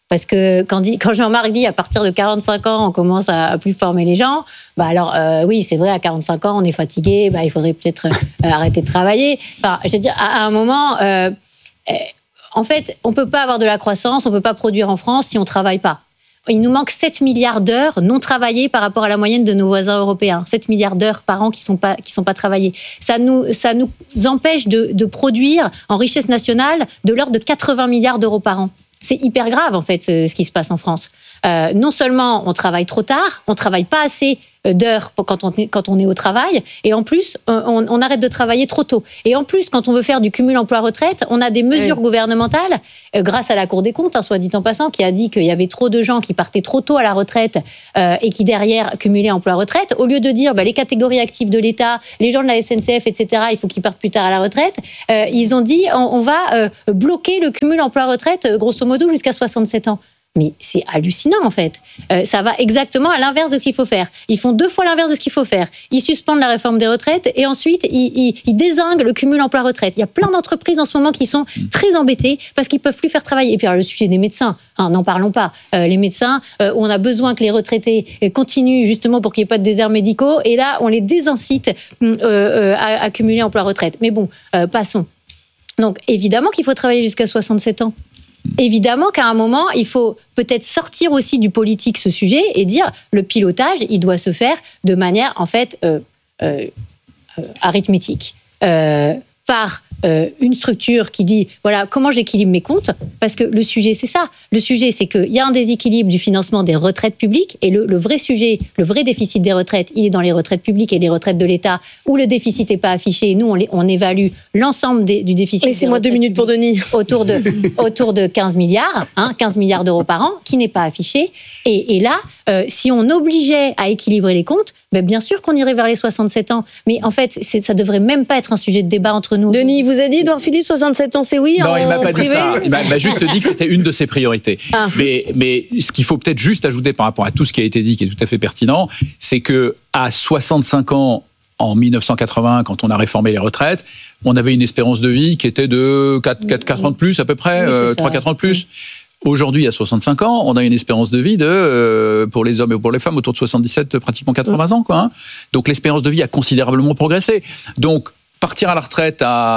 Parce que quand, dit, quand Jean-Marc dit à partir de quarante-cinq ans, on commence à, à plus former les gens, bah alors euh, oui, c'est vrai, à quarante-cinq ans, on est fatigué, bah, il faudrait peut-être euh, arrêter de travailler. Enfin, je veux dire, à, à un moment, euh, euh, en fait, on ne peut pas avoir de la croissance, on ne peut pas produire en France si on ne travaille pas. Il nous manque sept milliards d'heures non travaillées par rapport à la moyenne de nos voisins européens. sept milliards d'heures par an qui ne sont pas, qui sont pas travaillées. Ça nous, ça nous empêche de, de produire en richesse nationale de l'ordre de quatre-vingts milliards d'euros par an. C'est hyper grave, en fait, ce qui se passe en France. Euh, non seulement on travaille trop tard, on ne travaille pas assez d'heures quand on, est, quand on est au travail, et en plus, on, on arrête de travailler trop tôt. Et en plus, quand on veut faire du cumul emploi-retraite, on a des mesures oui. gouvernementales, euh, grâce à la Cour des comptes, hein, soit dit en passant, qui a dit qu'il y avait trop de gens qui partaient trop tôt à la retraite euh, et qui, derrière, cumulaient emploi-retraite. Au lieu de dire bah, les catégories actives de l'État, les gens de la S N C F, et cetera, il faut qu'ils partent plus tard à la retraite, euh, ils ont dit on, on va euh, bloquer le cumul emploi-retraite, euh, grosso modo, jusqu'à soixante-sept ans. Mais c'est hallucinant, en fait. Euh, ça va exactement à l'inverse de ce qu'il faut faire. Ils font deux fois l'inverse de ce qu'il faut faire. Ils suspendent la réforme des retraites et ensuite, ils, ils, ils dézinguent le cumul emploi-retraite. Il y a plein d'entreprises en ce moment qui sont très embêtées parce qu'ils ne peuvent plus faire travailler. Et puis, alors, le sujet des médecins, hein, n'en parlons pas. Euh, les médecins, euh, on a besoin que les retraités continuent justement pour qu'il n'y ait pas de déserts médicaux. Et là, on les désincite euh, euh, à, à cumuler emploi-retraite. Mais bon, euh, passons. Donc, évidemment qu'il faut travailler jusqu'à soixante-sept ans. Évidemment qu'à un moment, il faut peut-être sortir aussi du politique ce sujet et dire le pilotage, il doit se faire de manière, en fait, euh, euh, euh, arithmétique. Euh, par euh, une structure qui dit, voilà, comment j'équilibre mes comptes, parce que le sujet, c'est ça. Le sujet, c'est qu'il y a un déséquilibre du financement des retraites publiques, et le, le vrai sujet, le vrai déficit des retraites, il est dans les retraites publiques et les retraites de l'État, où le déficit n'est pas affiché. Nous, on, les, on évalue l'ensemble des, du déficit. Laissez-moi deux minutes pour Denis. Autour de, autour de quinze milliards, hein, quinze milliards d'euros par an, qui n'est pas affiché. Et, et là, euh, si on obligeait à équilibrer les comptes, ben bien sûr qu'on irait vers les soixante-sept ans. Mais en fait, c'est, ça devrait même pas être un sujet de débat entre nous. Denis, vous a dit, Édouard Philippe, soixante-sept ans, c'est oui? Non, il m'a pas privé. dit ça. Il m'a, il m'a juste dit que c'était une de ses priorités. Ah. Mais, mais ce qu'il faut peut-être juste ajouter par rapport à tout ce qui a été dit, qui est tout à fait pertinent, c'est que à soixante-cinq ans, en dix-neuf cent quatre-vingts, quand on a réformé les retraites, on avait une espérance de vie qui était de quatre, quatre, quatre ans de plus à peu près, oui, euh, trois quatre ans de plus. Oui. Aujourd'hui, à soixante-cinq ans, on a une espérance de vie de, euh, pour les hommes et pour les femmes, autour de soixante-dix-sept, pratiquement quatre-vingts ans, quoi. Hein. Donc l'espérance de vie a considérablement progressé. Donc partir à la retraite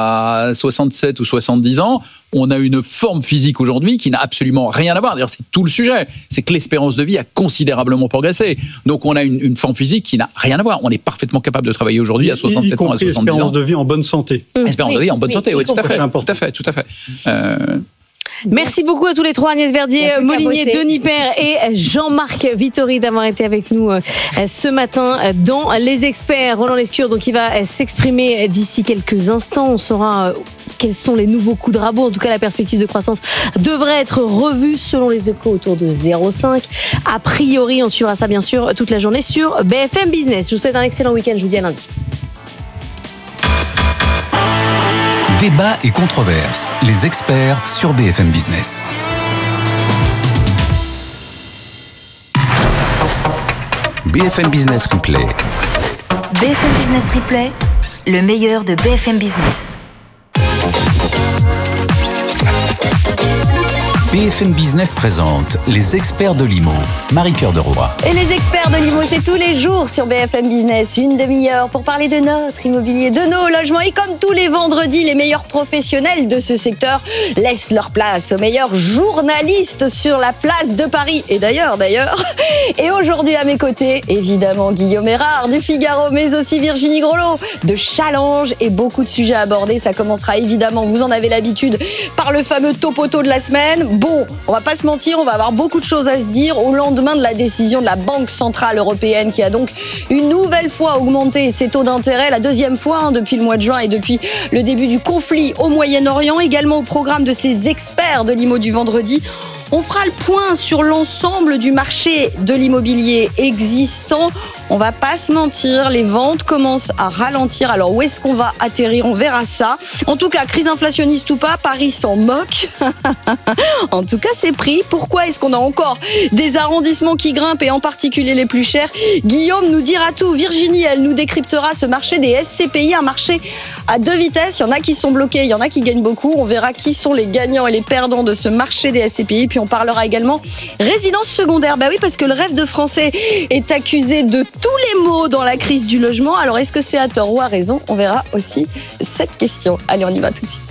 à soixante-sept ou soixante-dix ans, on a une forme physique aujourd'hui qui n'a absolument rien à voir. D'ailleurs, c'est tout le sujet. C'est que l'espérance de vie a considérablement progressé. Donc on a une, une forme physique qui n'a rien à voir. On est parfaitement capable de travailler aujourd'hui à soixante-sept ans, à soixante-dix ans. Espérance de vie en bonne santé. Mmh. Espérance oui, de vie en bonne oui, santé, oui, tout à fait, tout à fait, tout à fait. Euh, Merci beaucoup à tous les trois, Agnès Verdier, Molinier, Denis Père et Jean-Marc Vittori d'avoir été avec nous ce matin dans Les Experts. Roland Lescure, donc, il va s'exprimer d'ici quelques instants. On saura quels sont les nouveaux coups de rabot. En tout cas, la perspective de croissance devrait être revue selon les Échos autour de zéro virgule cinq. A priori, on suivra ça bien sûr toute la journée sur B F M Business. Je vous souhaite un excellent week-end. Je vous dis à lundi. Débat et controverses, les experts sur B F M Business. B F M Business Replay. B F M Business Replay, le meilleur de B F M Business. B F M Business présente les experts de l'I M O, Marie-Cœur de Roy. Et les experts de l'I M O, c'est tous les jours sur B F M Business, une demi-heure pour parler de notre immobilier, de nos logements. Et comme tous les vendredis, les meilleurs professionnels de ce secteur laissent leur place aux meilleurs journalistes sur la place de Paris. Et d'ailleurs, d'ailleurs. Et aujourd'hui à mes côtés, évidemment Guillaume Erard du Figaro, mais aussi Virginie Grelot de Challenge et beaucoup de sujets abordés. Ça commencera évidemment, vous en avez l'habitude, par le fameux topoto de la semaine. Bon, on va pas se mentir, on va avoir beaucoup de choses à se dire au lendemain de la décision de la Banque Centrale Européenne qui a donc une nouvelle fois augmenté ses taux d'intérêt, la deuxième fois hein, depuis le mois de juin et depuis le début du conflit au Moyen-Orient. Également au programme de ces experts de l'I M O du vendredi, on fera le point sur l'ensemble du marché de l'immobilier existant. On va pas se mentir, les ventes commencent à ralentir. Alors où est-ce qu'on va atterrir? On verra ça. En tout cas, crise inflationniste ou pas, Paris s'en moque. En tout cas, c'est pris. Pourquoi est-ce qu'on a encore des arrondissements qui grimpent et en particulier les plus chers? Guillaume nous dira tout. Virginie, elle nous décryptera ce marché des S C P I, un marché à deux vitesses. Il y en a qui sont bloqués, il y en a qui gagnent beaucoup. On verra qui sont les gagnants et les perdants de ce marché des S C P I. Puis on parlera également résidence secondaire. Bah oui, parce que le rêve de Français est accusé de tous les maux dans la crise du logement. Alors est-ce que c'est à tort ou à raison? On verra aussi cette question. Allez, on y va tout de suite.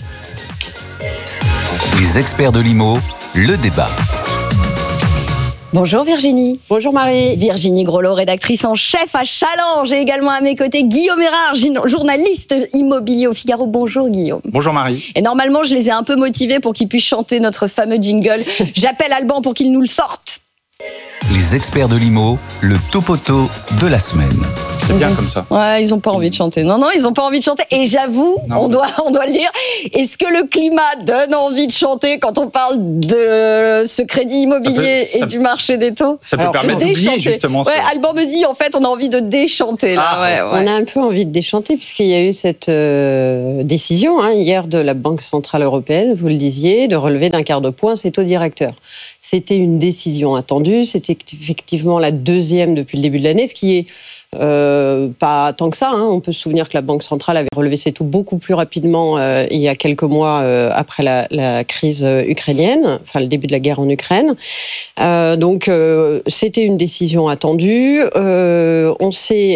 Les experts de l'I M O, le débat. Bonjour Virginie. Bonjour Marie. Virginie Grolot, rédactrice en chef à Challenge. Et également à mes côtés Guillaume Erard, journaliste immobilier au Figaro. Bonjour Guillaume. Bonjour Marie. Et normalement, je les ai un peu motivés pour qu'ils puissent chanter notre fameux jingle. J'appelle Alban pour qu'il nous le sorte. Les experts de l'I M O, le topoto de la semaine. C'est bien comme ça. Ouais, ils ont pas envie de chanter. Non, non, ils ont pas envie de chanter. Et j'avoue, on doit, on doit le dire. Est-ce que le climat donne envie de chanter quand on parle de ce crédit immobilier ça peut, ça, et du marché des taux? Ça peut Alors, permettre d'oublier justement. Ouais, Alban me dit en fait, on a envie de déchanter là. Ah, ouais, ouais. On a un peu envie de déchanter puisqu'il y a eu cette euh, décision hein, hier de la Banque centrale européenne, vous le disiez, de relever d'un quart de point ses taux directeurs. C'était une décision attendue. C'était effectivement la deuxième depuis le début de l'année, ce qui est Euh, pas tant que ça. Hein. On peut se souvenir que la Banque centrale avait relevé ses taux beaucoup plus rapidement euh, il y a quelques mois euh, après la, la crise ukrainienne, enfin le début de la guerre en Ukraine. Euh, donc euh, c'était une décision attendue. Euh, on sait,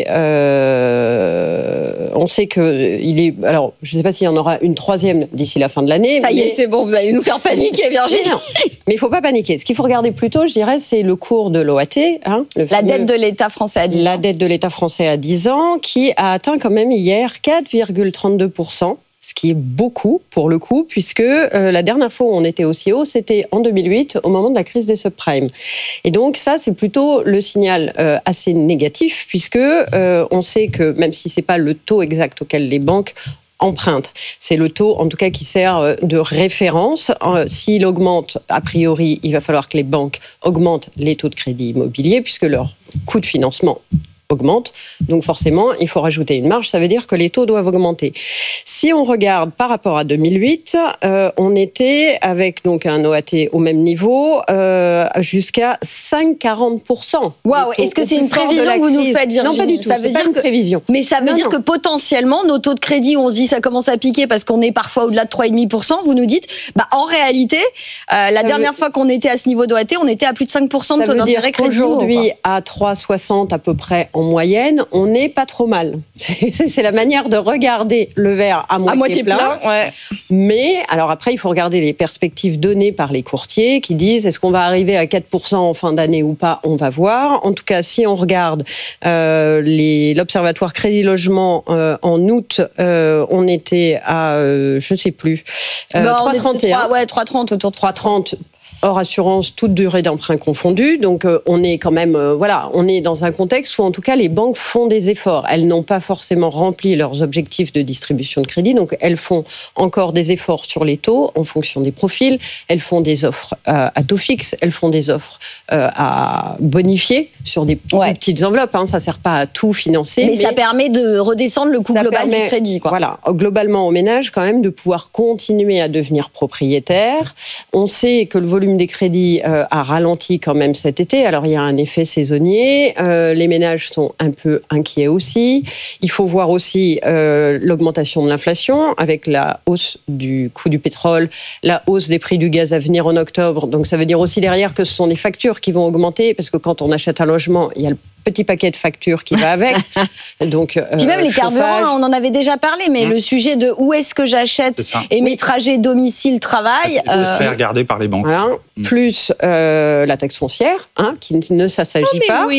euh, on sait que il est. Alors, je ne sais pas s'il y en aura une troisième d'ici la fin de l'année. Ça y mais... est, c'est bon, vous allez nous faire paniquer, Virginie. Mais il ne faut pas paniquer. Ce qu'il faut regarder plutôt, je dirais, c'est le cours de l'O A T. Hein, le la fameux... dette de l'État français à dix ans. La dette de l'État français à dix ans, qui a atteint quand même hier quatre virgule trente-deux pour cent, ce qui est beaucoup pour le coup, puisque euh, la dernière fois où on était aussi haut, c'était en deux mille huit, au moment de la crise des subprimes. Et donc ça, c'est plutôt le signal euh, assez négatif, puisque euh, on sait que même si c'est pas le taux exact auquel les banques emprunte. C'est le taux, en tout cas, qui sert de référence. S'il augmente, a priori, il va falloir que les banques augmentent les taux de crédit immobilier, puisque leur coût de financement augmente. Donc forcément, il faut rajouter une marge. Ça veut dire que les taux doivent augmenter. Si on regarde par rapport à deux mille huit, euh, on était avec donc un O A T au même niveau euh, jusqu'à cinq virgule quarante pour cent. Waouh, est-ce que c'est une prévision que vous nous faites, Virginie? Non, pas du tout. Ça veut dire pas une que... prévision. Mais ça veut non, dire non. que potentiellement, nos taux de crédit, on se dit ça commence à piquer parce qu'on est parfois au-delà de trois virgule cinq pour cent. Vous nous dites, bah en réalité, euh, la ça dernière veut... fois qu'on était à ce niveau d'O A T, on était à plus de cinq pour cent de taux d'intérêt crédit. Aujourd'hui, à trois virgule soixante à peu près en moyenne, on n'est pas trop mal. C'est, c'est la manière de regarder le verre à moitié, à moitié plein. plein ouais. Mais, alors après, il faut regarder les perspectives données par les courtiers qui disent est-ce qu'on va arriver à quatre pour cent en fin d'année ou pas? On va voir. En tout cas, si on regarde euh, les, l'Observatoire Crédit Logement euh, en août, euh, on était à, euh, je ne sais plus, euh, bah, trois virgule trente et un. Ouais, trois virgule trente, autour de trois virgule trente. Hors assurance, toute durée d'emprunt confondue. Donc, euh, on est quand même, euh, voilà, on est dans un contexte où, en tout cas, les banques font des efforts. Elles n'ont pas forcément rempli leurs objectifs de distribution de crédit. Donc, elles font encore des efforts sur les taux en fonction des profils. Elles font des offres euh, à taux fixe. Elles font des offres euh, à bonifier sur des ouais. petites enveloppes. Hein. Ça ne sert pas à tout financer. Mais, mais ça permet de redescendre le coût global permet, du crédit. Quoi. Voilà, globalement, aux ménages, quand même, de pouvoir continuer à devenir propriétaires. On sait que le volume des crédits euh, a ralenti quand même cet été. Alors, il y a un effet saisonnier. Euh, les ménages sont un peu inquiets aussi. Il faut voir aussi euh, l'augmentation de l'inflation avec la hausse du coût du pétrole, la hausse des prix du gaz à venir en octobre. Donc, ça veut dire aussi derrière que ce sont des factures qui vont augmenter parce que quand on achète un logement, il y a le petit paquet de factures qui va avec. Donc, euh, puis même les chauffage. carburants, on en avait déjà parlé, mais mmh. le sujet de où est-ce que j'achète et mes trajets domicile-travail... C'est euh... regardé par les banques. Voilà. Mmh. Plus euh, la taxe foncière, hein, qui ne s'assagit oh, mais pas. Oui.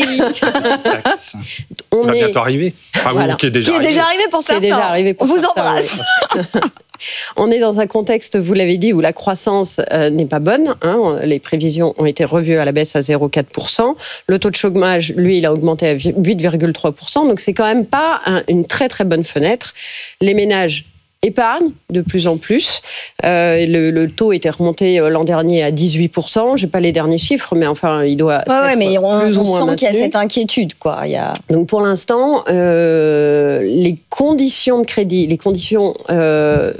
on va est... bientôt arriver. Enfin, voilà. oui, qui est déjà qui arrivé. Est déjà arrivé pour certains. Qui est déjà arrivé pour on vous certains, embrasse. Oui. On est dans un contexte, vous l'avez dit, où la croissance euh, n'est pas bonne. Hein. Les prévisions ont été revues à la baisse à zéro virgule quatre pour cent. Le taux de chômage, lui, il a augmenté à huit virgule trois pour cent. Donc, c'est quand même pas un, une très, très bonne fenêtre. Les ménages épargnent de plus en plus. Euh, le, le taux était remonté l'an dernier à dix-huit pour cent. Je n'ai pas les derniers chiffres, mais enfin, il doit ouais, ouais, mais on, plus on ou moins sent maintenu. qu'il y a cette inquiétude, quoi. Il y a... Donc pour l'instant, euh, les conditions de crédit, les conditions euh,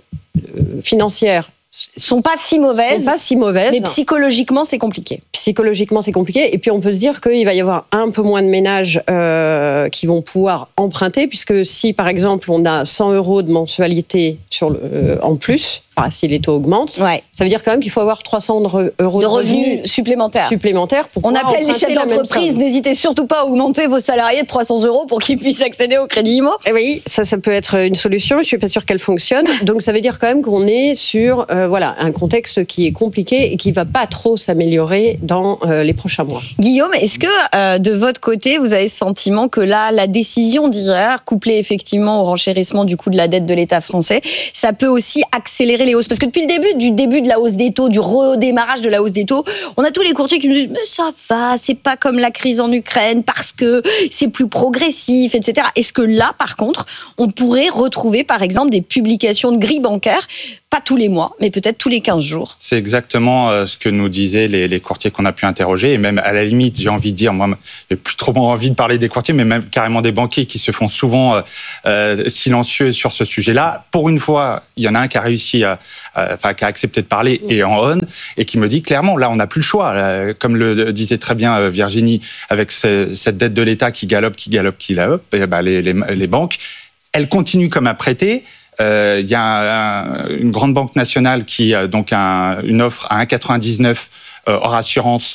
financières sont pas si mauvaises, sont pas si mauvaises. Mais psychologiquement, c'est compliqué. Psychologiquement, c'est compliqué. Et puis, on peut se dire qu'il va y avoir un peu moins de ménages euh, qui vont pouvoir emprunter, puisque si, par exemple, on a cent euros de mensualité sur le, euh, en plus, enfin, si les taux augmentent, ouais. ça veut dire quand même qu'il faut avoir trois cents euros de, de revenus, revenus supplémentaires. supplémentaires pour on appelle les chefs d'entreprise, n'hésitez surtout pas à augmenter vos salariés de trois cents euros pour qu'ils puissent accéder au crédit immo. Et oui, ça, ça peut être une solution. Je suis pas sûre qu'elle fonctionne. Donc, ça veut dire quand même qu'on est sur euh, voilà, un contexte qui est compliqué et qui va pas trop s'améliorer dans euh, les prochains mois. Guillaume, est-ce que euh, de votre côté, vous avez ce sentiment que là, la décision d'hier, couplée effectivement au renchérissement du coût de la dette de l'État français, ça peut aussi accélérer les hausses? Parce que depuis le début, du début de la hausse des taux, du redémarrage de la hausse des taux, on a tous les courtiers qui nous disent mais ça va, c'est pas comme la crise en Ukraine parce que c'est plus progressif, et cetera. Est-ce que là, par contre, on pourrait retrouver par exemple des publications de grilles bancaires, pas tous les mois, mais peut-être tous les quinze jours? C'est exactement euh, ce que nous disaient les, les courtiers qu'on a pu interroger. Et même à la limite, j'ai envie de dire, moi, j'ai plus trop envie de parler des courtiers, mais même carrément des banquiers qui se font souvent euh, euh, silencieux sur ce sujet-là. Pour une fois, il y en a un qui a réussi à, à, enfin, qui a accepté de parler et en on, et qui me dit clairement, là, on n'a plus le choix. Là, comme le disait très bien Virginie, avec ce, cette dette de l'État qui galope, qui galope, qui galope, et ben, les, les, les banques, elles continuent comme à prêter. Il euh, y a un, une grande banque nationale qui a donc un, une offre à un virgule quatre-vingt-dix-neuf euh, hors assurance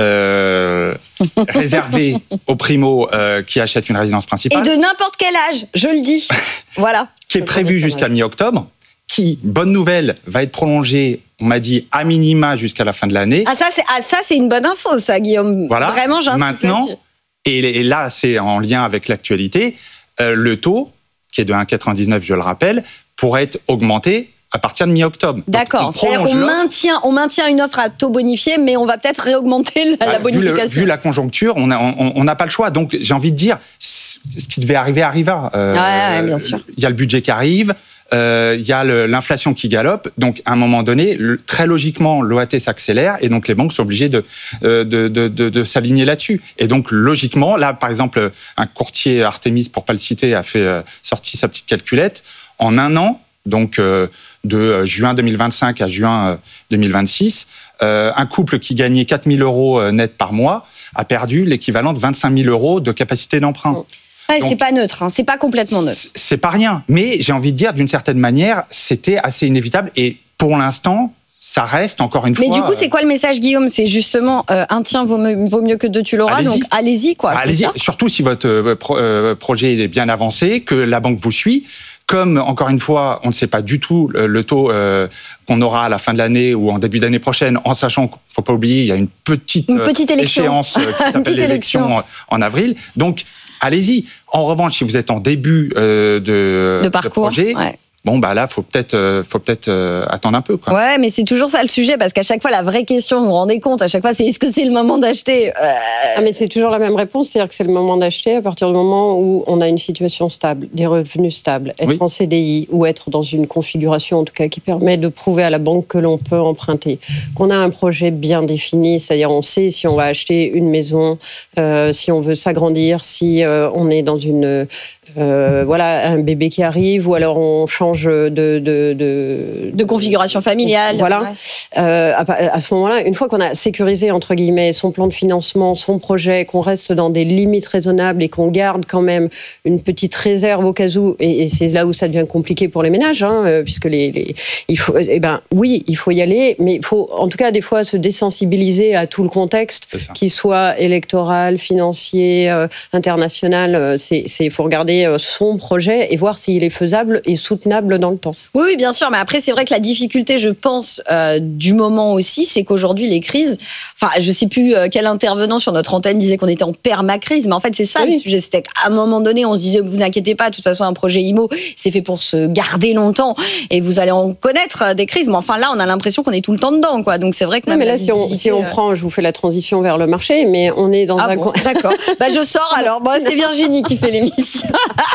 euh, réservée aux primo euh, qui achètent une résidence principale. Et de n'importe quel âge, je le dis. Voilà. Qui est prévue jusqu'à mi-octobre, qui, bonne nouvelle, va être prolongée, on m'a dit, à minima jusqu'à la fin de l'année. Ah ça, c'est, ah, ça, c'est une bonne info, ça, Guillaume. Voilà. Vraiment, j'insiste Maintenant, là-dessus. Et, et là, c'est en lien avec l'actualité, euh, le taux, qui est de un virgule quatre-vingt-dix-neuf, je le rappelle, pourrait être augmenté à partir de mi-octobre. D'accord. Donc, c'est-à-dire qu'on maintient, on maintient une offre à taux bonifié, mais on va peut-être réaugmenter la, bah, la bonification. Vu, le, vu la conjoncture, on n'a on, on n'a pas le choix. Donc, j'ai envie de dire, ce qui devait arriver arriva. Euh, ouais, ouais, bien sûr. Il y a le budget qui arrive, euh, il y a le, l'inflation qui galope. Donc, à un moment donné, le, très logiquement, l'O A T s'accélère et donc les banques sont obligées de, de, de, de, de, de s'aligner là-dessus. Et donc, logiquement, là, par exemple, un courtier Artemis, pour pas le citer, a fait euh, sorti sa petite calculette. En un an, donc euh, de juin deux mille vingt-cinq à juin deux mille vingt-six, euh, un couple qui gagnait quatre mille euros net par mois a perdu l'équivalent de vingt-cinq mille euros de capacité d'emprunt. Ouais, donc, c'est pas neutre, hein, c'est pas complètement neutre. C'est, c'est pas rien, mais j'ai envie de dire, d'une certaine manière, c'était assez inévitable et pour l'instant, ça reste encore une fois... Mais du coup, c'est quoi le message, Guillaume? C'est justement euh, un tien vaut mieux, vaut mieux que deux, tu l'auras, allez-y. Donc allez-y, quoi. Allez-y, c'est ça surtout si votre euh, pro, euh, projet est bien avancé, que la banque vous suit. Comme, encore une fois, on ne sait pas du tout le, le taux euh, qu'on aura à la fin de l'année ou en début d'année prochaine, en sachant qu'il ne faut pas oublier, il y a une petite, une petite euh, élection. échéance euh, qui s'appelle l'élection en avril. Donc, allez-y. En revanche, si vous êtes en début euh, de, de, parcours, de projet... Ouais. Bon, bah là, faut peut-être, euh, faut peut-être euh, attendre un peu, quoi. Ouais, mais c'est toujours ça le sujet, parce qu'à chaque fois, la vraie question, vous vous rendez compte, à chaque fois, c'est est-ce que c'est le moment d'acheter euh... Ah, mais c'est toujours la même réponse, c'est-à-dire que c'est le moment d'acheter à partir du moment où on a une situation stable, des revenus stables, être oui. en C D I ou être dans une configuration, en tout cas, qui permet de prouver à la banque que l'on peut emprunter, qu'on a un projet bien défini, c'est-à-dire on sait si on va acheter une maison, euh, si on veut s'agrandir, si euh, on est dans une... Euh, voilà, un bébé qui arrive, ou alors on change de... De, de, de configuration familiale. Voilà. Ouais. Euh, à, à ce moment-là, une fois qu'on a sécurisé, entre guillemets, son plan de financement, son projet, qu'on reste dans des limites raisonnables et qu'on garde quand même une petite réserve au cas où, et, et c'est là où ça devient compliqué pour les ménages, hein, puisque les, les, il faut, eh ben, oui, il faut y aller, mais il faut, en tout cas, des fois, se désensibiliser à tout le contexte, qu'il soit électoral, financier, euh, international. C'est, c'est, faut regarder son projet et voir s'il est faisable et soutenable dans le temps. Oui, oui, bien sûr, mais après, c'est vrai que la difficulté, je pense, euh, du moment aussi, c'est qu'aujourd'hui, les crises, enfin, je ne sais plus quel intervenant sur notre antenne disait qu'on était en permacrise, mais en fait, c'est ça oui. le sujet. C'était qu'à un moment donné, on se disait, vous inquiétez pas, de toute façon, un projet I M O, c'est fait pour se garder longtemps et vous allez en connaître des crises. Mais enfin, là, on a l'impression qu'on est tout le temps dedans, quoi. Donc, c'est vrai que... Non, mais là, si on, si on prend, je vous fais la transition vers le marché, mais on est dans ah un... Bon, d'accord. Bah, je sors alors. Bon, c'est Virginie qui fait l'émission.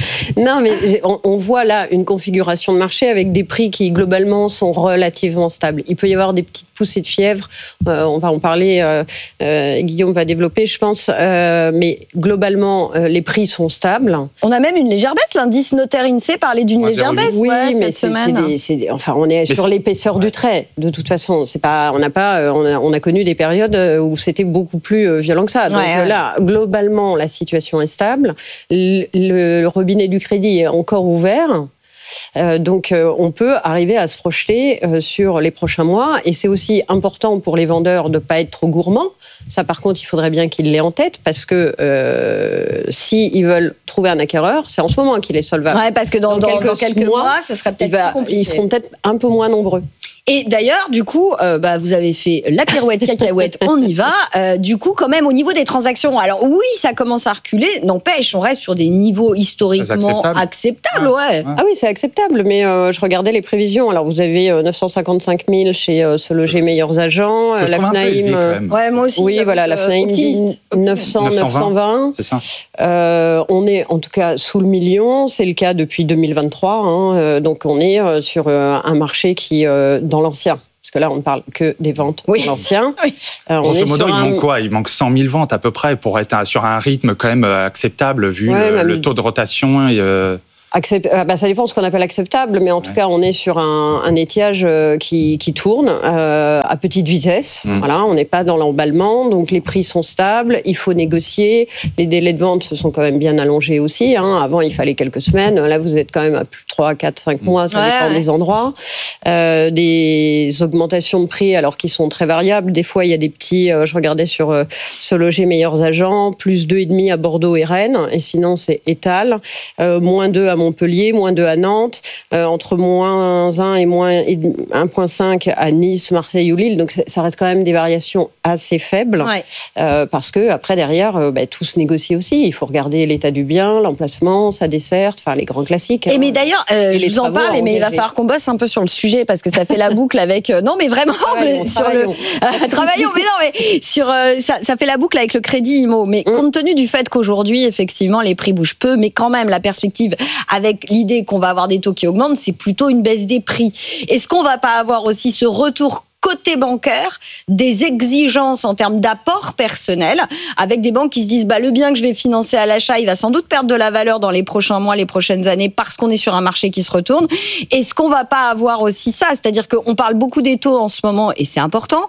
Non, mais on, on voit là une configuration de marché avec des prix qui, globalement, sont relativement stables. Il peut y avoir des petites poussées de fièvre. Euh, on va en parler. Euh, euh, Guillaume va développer, je pense. Euh, mais globalement, euh, les prix sont stables. On a même une légère baisse. L'indice notaire INSEE parlait d'une Ouais, légère baisse. Oui, ouais, mais cette c'est, semaine. c'est des, c'est des- enfin, on est Mais sur c'est- l'épaisseur du trait. De toute façon, c'est pas, on n'a pas, euh, on a, on a connu des périodes où c'était beaucoup plus euh, violent que ça. Donc Ouais, ouais. là, globalement, la situation est stable. Le, le robinet du crédit est encore ouvert. Euh, donc, euh, on peut arriver à se projeter euh, sur les prochains mois. Et c'est aussi important pour les vendeurs de ne pas être trop gourmands. Ça, par contre, il faudrait bien qu'ils l'aient en tête parce que euh, s'ils veulent trouver un acquéreur, c'est en ce moment qu'il est solvable. Ouais, parce que dans, dans, dans quelques, mois, ce serait Il peut-être va- plus compliqué. ils seront peut-être un peu moins nombreux. Et d'ailleurs, du coup, euh, bah, vous avez fait la pirouette cacahuète, on y va. Euh, du coup, quand même, au niveau des transactions, alors oui, ça commence à reculer, n'empêche, on reste sur des niveaux historiquement acceptables. acceptables, ouais. Ah oui, c'est acceptable, mais euh, je regardais les prévisions. Alors, vous avez euh, neuf cent cinquante-cinq mille chez euh, Se Loger Meilleurs Agents, Je euh, la trouve un peu élevé, FNAIM. quand euh, même. Ouais, moi aussi. Oui, j'avoue, voilà, la euh, FNAIM dit optimiste. neuf cents, neuf cent vingt. C'est ça. Euh, on est en tout cas sous le million, c'est le cas depuis deux mille vingt-trois. Hein, euh, donc, on est euh, sur euh, un marché qui, euh, dans l'ancien, parce que là, on ne parle que des ventes Oui. dans l'ancien. Oui. Euh, on Grosso est modo, sur il un- manque quoi? Il manque cent mille ventes à peu près pour être sur un rythme quand même acceptable vu Ouais, le, mais- le taux de rotation. Et, euh, Accept- ah bah, ça dépend de ce qu'on appelle acceptable, mais en tout Ouais. cas, on est sur un, un étiage euh, qui, qui tourne euh, à petite vitesse. Mm. Voilà, on n'est pas dans l'emballement, donc les prix sont stables, il faut négocier. Les délais de vente se sont quand même bien allongés aussi. Hein. Avant, il fallait quelques semaines. Là, vous êtes quand même à plus de trois, quatre, cinq mois, ça Ouais, dépend ouais. des endroits. Euh, des augmentations de prix, alors qui sont très variables. Des fois, il y a des petits, euh, je regardais sur euh, Se Loger Meilleurs Agents, plus deux virgule cinq à Bordeaux et Rennes, et sinon, c'est Étal, euh, moins deux à Montpellier, moins deux à Nantes, euh, entre moins un et moins un virgule cinq à Nice, Marseille ou Lille. Donc c'est- ça reste quand même des variations assez faibles, Ouais. euh, parce que après derrière, euh, bah, tout se négocie aussi. Il faut regarder l'état du bien, l'emplacement, sa desserte, enfin les grands classiques. Et hein. mais d'ailleurs, euh, Et je les vous en travaux parle, à mais il va engager. falloir qu'on bosse un peu sur le sujet parce que ça fait la boucle avec. euh, non, mais vraiment, Travaillons, sur le. travaillons. Euh, travaillons, mais non, mais sur euh, ça, ça fait la boucle avec le crédit I M O. Mais Mm. compte tenu du fait qu'aujourd'hui, effectivement, les prix bougent peu, mais quand même, la perspective avec l'idée qu'on va avoir des taux qui augmentent, c'est plutôt une baisse des prix. Est-ce qu'on va pas avoir aussi ce retour côté bancaire, des exigences en termes d'apport personnel, avec des banques qui se disent bah, le bien que je vais financer à l'achat, il va sans doute perdre de la valeur dans les prochains mois, les prochaines années, parce qu'on est sur un marché qui se retourne. Est-ce qu'on va pas avoir aussi ça? C'est-à-dire qu'on parle beaucoup des taux en ce moment, et c'est important.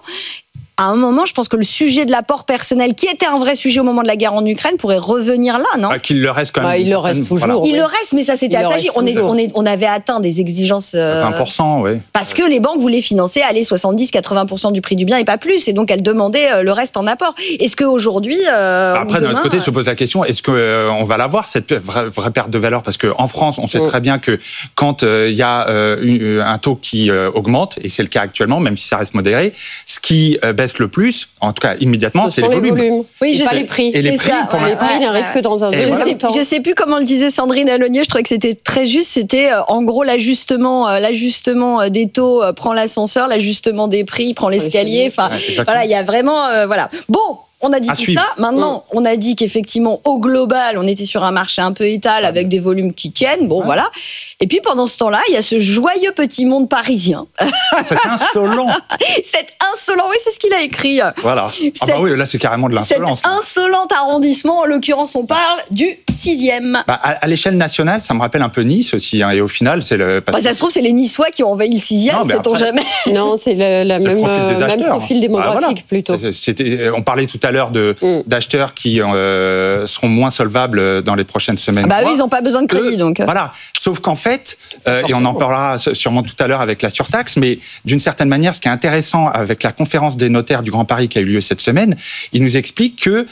À un moment, je pense que le sujet de l'apport personnel, qui était un vrai sujet au moment de la guerre en Ukraine, pourrait revenir là, non? bah, qu'il le reste quand même. Bah, il une le reste certaine- toujours. voilà. Il le reste, mais ça c'était Il le assagi. reste On, est, toujours. on, est, on avait atteint des exigences. euh, vingt pour cent, oui. Parce que les banques voulaient financer, aller soixante-dix à quatre-vingts pour cent du prix du bien et pas plus. Et donc, elles demandaient euh, le reste en apport. Est-ce qu'aujourd'hui. Euh, Après, ou d'un autre demain, côté, euh, se pose la question, est-ce qu'on va l'avoir, cette vraie, vraie perte de valeur? Parce qu'en France, on sait Mm. très bien que quand il y a euh, une- un taux qui euh, augmente, et c'est le cas actuellement, même si ça reste modéré, ce qui euh, baisse le plus, en tout cas immédiatement, Ce c'est sont les les volumes. volumes. Oui, Et je pas sais. les prix. Et les C'est prix, ça, pour ouais. Les l'instant, prix n'arrivent que dans un Et Je voilà. deuxième sais, temps. je sais plus comment le disait Sandrine Alonier, je trouvais que c'était très juste. C'était euh, en gros l'ajustement, euh, l'ajustement euh, des taux euh, prend l'ascenseur, l'ajustement des prix prend l'escalier. Enfin, Ouais, exactement. voilà, il y a vraiment, euh, voilà. Bon. On a dit À tout suivre. ça. Maintenant, on a dit qu'effectivement, au global, on était sur un marché un peu étal avec des volumes qui tiennent. Bon, voilà. Et puis, pendant ce temps-là, il y a ce joyeux petit monde parisien. C'est insolent. Cet insolent, oui, c'est ce qu'il a écrit. Voilà. Ah bah Cette- oui, là, c'est carrément de Cet l'insolence. insolent arrondissement, en l'occurrence, on parle du sixième. Bah, à à l'échelle nationale, ça me rappelle un peu Nice aussi. hein, et au final, c'est le. parce Bah, ça se trouve, c'est les Niçois qui ont envahi le sixième, Non, mais sait-on après- jamais. Non, c'est le, la C'est le même, profil des euh, même acheteurs. profil démographique Voilà, voilà. plutôt. C'est- c'était- on parlait tout à l'heure de, Mm. d'acheteurs qui euh, seront moins solvables dans les prochaines semaines. Bah, eux, mois. ils n'ont pas besoin de crédit, Eux, donc. Voilà. Sauf qu'en fait, euh, et on en parlera sûrement tout à l'heure avec la surtaxe, mais d'une certaine manière, ce qui est intéressant avec la conférence des notaires du Grand Paris qui a eu lieu cette semaine, il nous explique que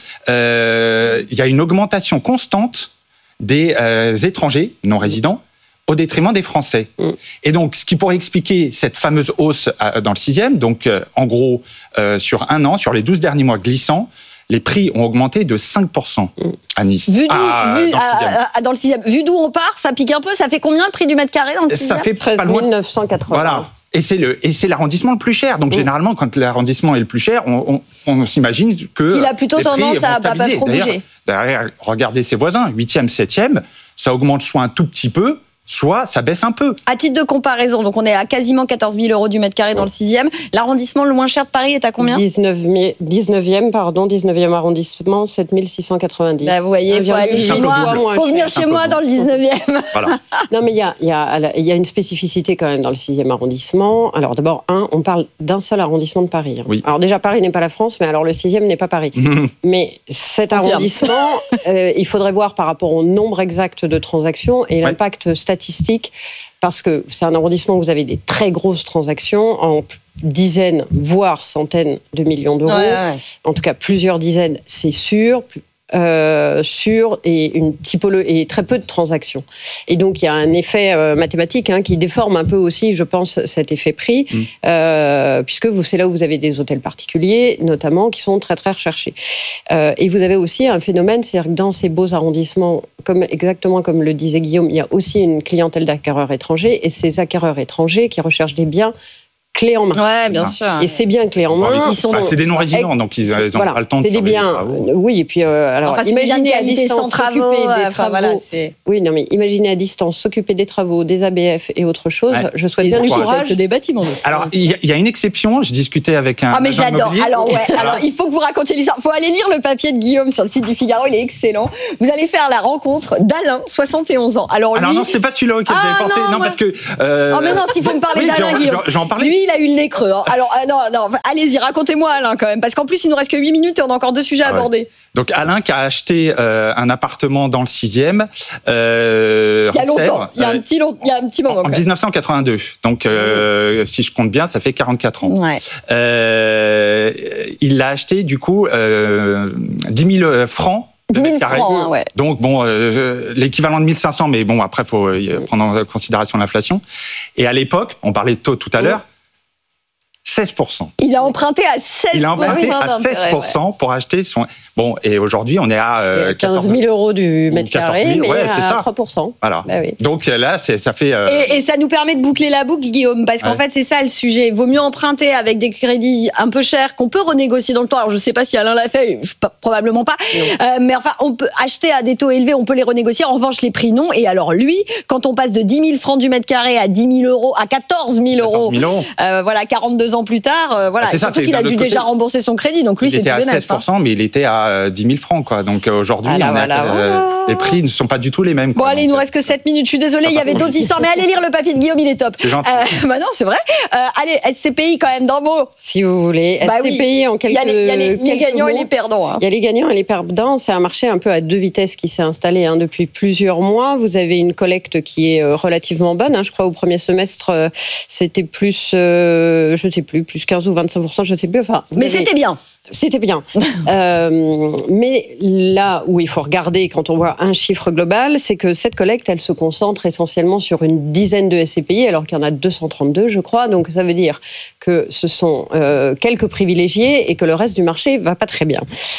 euh, il y a une augmentation constante des euh, étrangers non résidents au détriment des Français. Mm. Et donc, ce qui pourrait expliquer cette fameuse hausse euh, dans le sixième, donc euh, en gros, euh, sur un an, sur les douze derniers mois glissants, les prix ont augmenté de cinq pour cent à Nice. Vu d'où, Ah, vu, dans le à- sixième. à- à- dans le sixième. Vu d'où on part, ça pique un peu. Ça fait combien le prix du mètre carré dans le Ça sixième fait treize pas loin. mille neuf cent quatre-vingts. Voilà. Et c'est, le, et c'est l'arrondissement le plus cher. Donc, mmh. généralement, quand l'arrondissement est le plus cher, on, on, on s'imagine que. Il a plutôt tendance à pas, pas trop d'ailleurs, bouger. Derrière, regardez ses voisins, huitième, septième, ça augmente soit un tout petit peu, soit ça baisse un peu. À titre de comparaison, donc on est à quasiment quatorze mille euros du mètre carré dans le sixième. L'arrondissement le moins cher de Paris est à combien ? dix-neuvième, pardon, dix-neuvième arrondissement, sept mille six cent quatre-vingt-dix. Là, vous voyez, il faut aller chez moi. Il faut venir chez moi dans le dix-neuvième. Voilà. Non, mais il y a, y, a, y a une spécificité quand même dans le sixième arrondissement. Alors d'abord, un, on parle d'un seul arrondissement de Paris. Oui. Alors déjà, Paris n'est pas la France, mais alors le sixième n'est pas Paris. Mais cet arrondissement, euh, il faudrait voir par rapport au nombre exact de transactions et l'impact ouais. statistique statistique, parce que c'est un arrondissement où vous avez des très grosses transactions en dizaines, voire centaines de millions d'euros. Ouais, ouais. En tout cas, plusieurs dizaines, c'est sûr. Euh, sur et une typologie et très peu de transactions. Et donc il y a un effet euh, mathématique hein, qui déforme un peu aussi, je pense, cet effet prix, mmh. euh, puisque vous, c'est là où vous avez des hôtels particuliers, notamment, qui sont très très recherchés. Euh, et vous avez aussi un phénomène, c'est-à-dire que dans ces beaux arrondissements, comme exactement comme le disait Guillaume, il y a aussi une clientèle d'acquéreurs étrangers, et ces acquéreurs étrangers qui recherchent des biens clé en main. Ouais, bien sûr. Et c'est bien clé en main. Ils sont bah, c'est des non-résidents, donc ils n'ont voilà, pas le temps de faire des biens. Oui, et puis euh, alors enfin, imaginez à distance travaux, s'occuper euh, des enfin, travaux. Voilà, c'est... Oui, non, mais imaginez à distance s'occuper des travaux, des A B F et autre chose. Ouais. Je souhaite les bien du courage. Des bâtiments. Alors il y, y a une exception. Je discutais avec un. Ah mais j'adore. Immobilier. Alors ouais. Alors il faut que vous racontiez l'histoire. Il faut aller lire le papier de Guillaume sur le site du Figaro. Il est excellent. Vous allez faire la rencontre d'Alain, soixante et onze ans. Alors lui. Alors non, c'était pas celui-là auquel ah, j'avais pensé. Non, non moi... parce que. Euh... Oh mais non, s'il faut me parler oui, d'Alain, Guillaume. J'en parlais. Lui, il a eu le nez creux. Hein. Alors euh, non, non. Allez-y, racontez-moi Alain quand même, parce qu'en plus il nous reste que huit minutes et on a encore deux sujets à ah ouais. aborder. Donc Alain qui a acheté euh, un appartement dans le sixième. Euh, il y a longtemps, il y a un petit, long, il y a un petit moment. En dix-neuf cent quatre-vingt-deux. Donc euh, mmh. si je compte bien, ça fait quarante-quatre ans. Ouais. Euh, il l'a acheté du coup euh, dix mille francs. dix mille francs, hein, ouais. Donc bon, euh, l'équivalent de mille cinq cents, mais bon après il faut euh, prendre en considération l'inflation. Et à l'époque, on parlait de taux tout à l'heure. Mmh. seize pour cent. Il a emprunté à seize pour cent. Il a emprunté à seize pour cent ouais. pour acheter son. Bon, et aujourd'hui, on est à euh, quinze mille euros du mètre carré, mais ouais, à c'est ça. trois pour cent. Voilà. Bah oui. Donc là, c'est, ça fait. Euh... Et, et ça nous permet de boucler la boucle, Guillaume, parce qu'en ouais. fait, c'est ça le sujet. Il vaut mieux emprunter avec des crédits un peu chers qu'on peut renégocier dans le temps. Alors, je ne sais pas si Alain l'a fait, je, probablement pas. Euh, mais enfin, on peut acheter à des taux élevés, on peut les renégocier. En revanche, les prix non. Et alors, lui, quand on passe de dix mille francs du mètre carré à dix mille euros, à quatorze mille euros, euh, voilà, quarante-deux ans plus tard, euh, voilà. C'est ça, surtout c'est qu'il a dû côté. déjà rembourser son crédit. Donc lui, il c'est était tout à bénef, seize pour cent, hein. Mais il était à dix mille francs, quoi. Donc aujourd'hui, voilà, on a, voilà, euh, voilà. les prix ne sont pas du tout les mêmes. Bon, quoi, allez, donc, il nous reste que sept minutes. Je suis désolée, il y avait d'autres histoires, mais allez lire le papier de Guillaume, il est top. C'est gentil. Euh, bah non, c'est vrai. Euh, allez, S C P I quand même, d'un mot. Si vous voulez. Bah S C P I oui. en quelques Il y a les, il y a les, les gagnants mots. et les perdants. Hein. Il y a les gagnants et les perdants. C'est un marché un peu à deux vitesses qui s'est installé hein, depuis plusieurs mois. Vous avez une collecte qui est relativement bonne. Hein. Je crois au premier semestre, euh, c'était plus, euh, je ne sais plus, plus quinze ou vingt-cinq pour cent, je ne sais plus. Enfin, mais avez... c'était bien. C'était bien. euh, mais là où il faut regarder quand on voit un chiffre global, c'est que cette collecte, elle se concentre essentiellement sur une dizaine de S C P I, alors qu'il y en a deux cent trente-deux, je crois. Donc ça veut dire que ce sont euh, quelques privilégiés et que le reste du marché va pas très bien.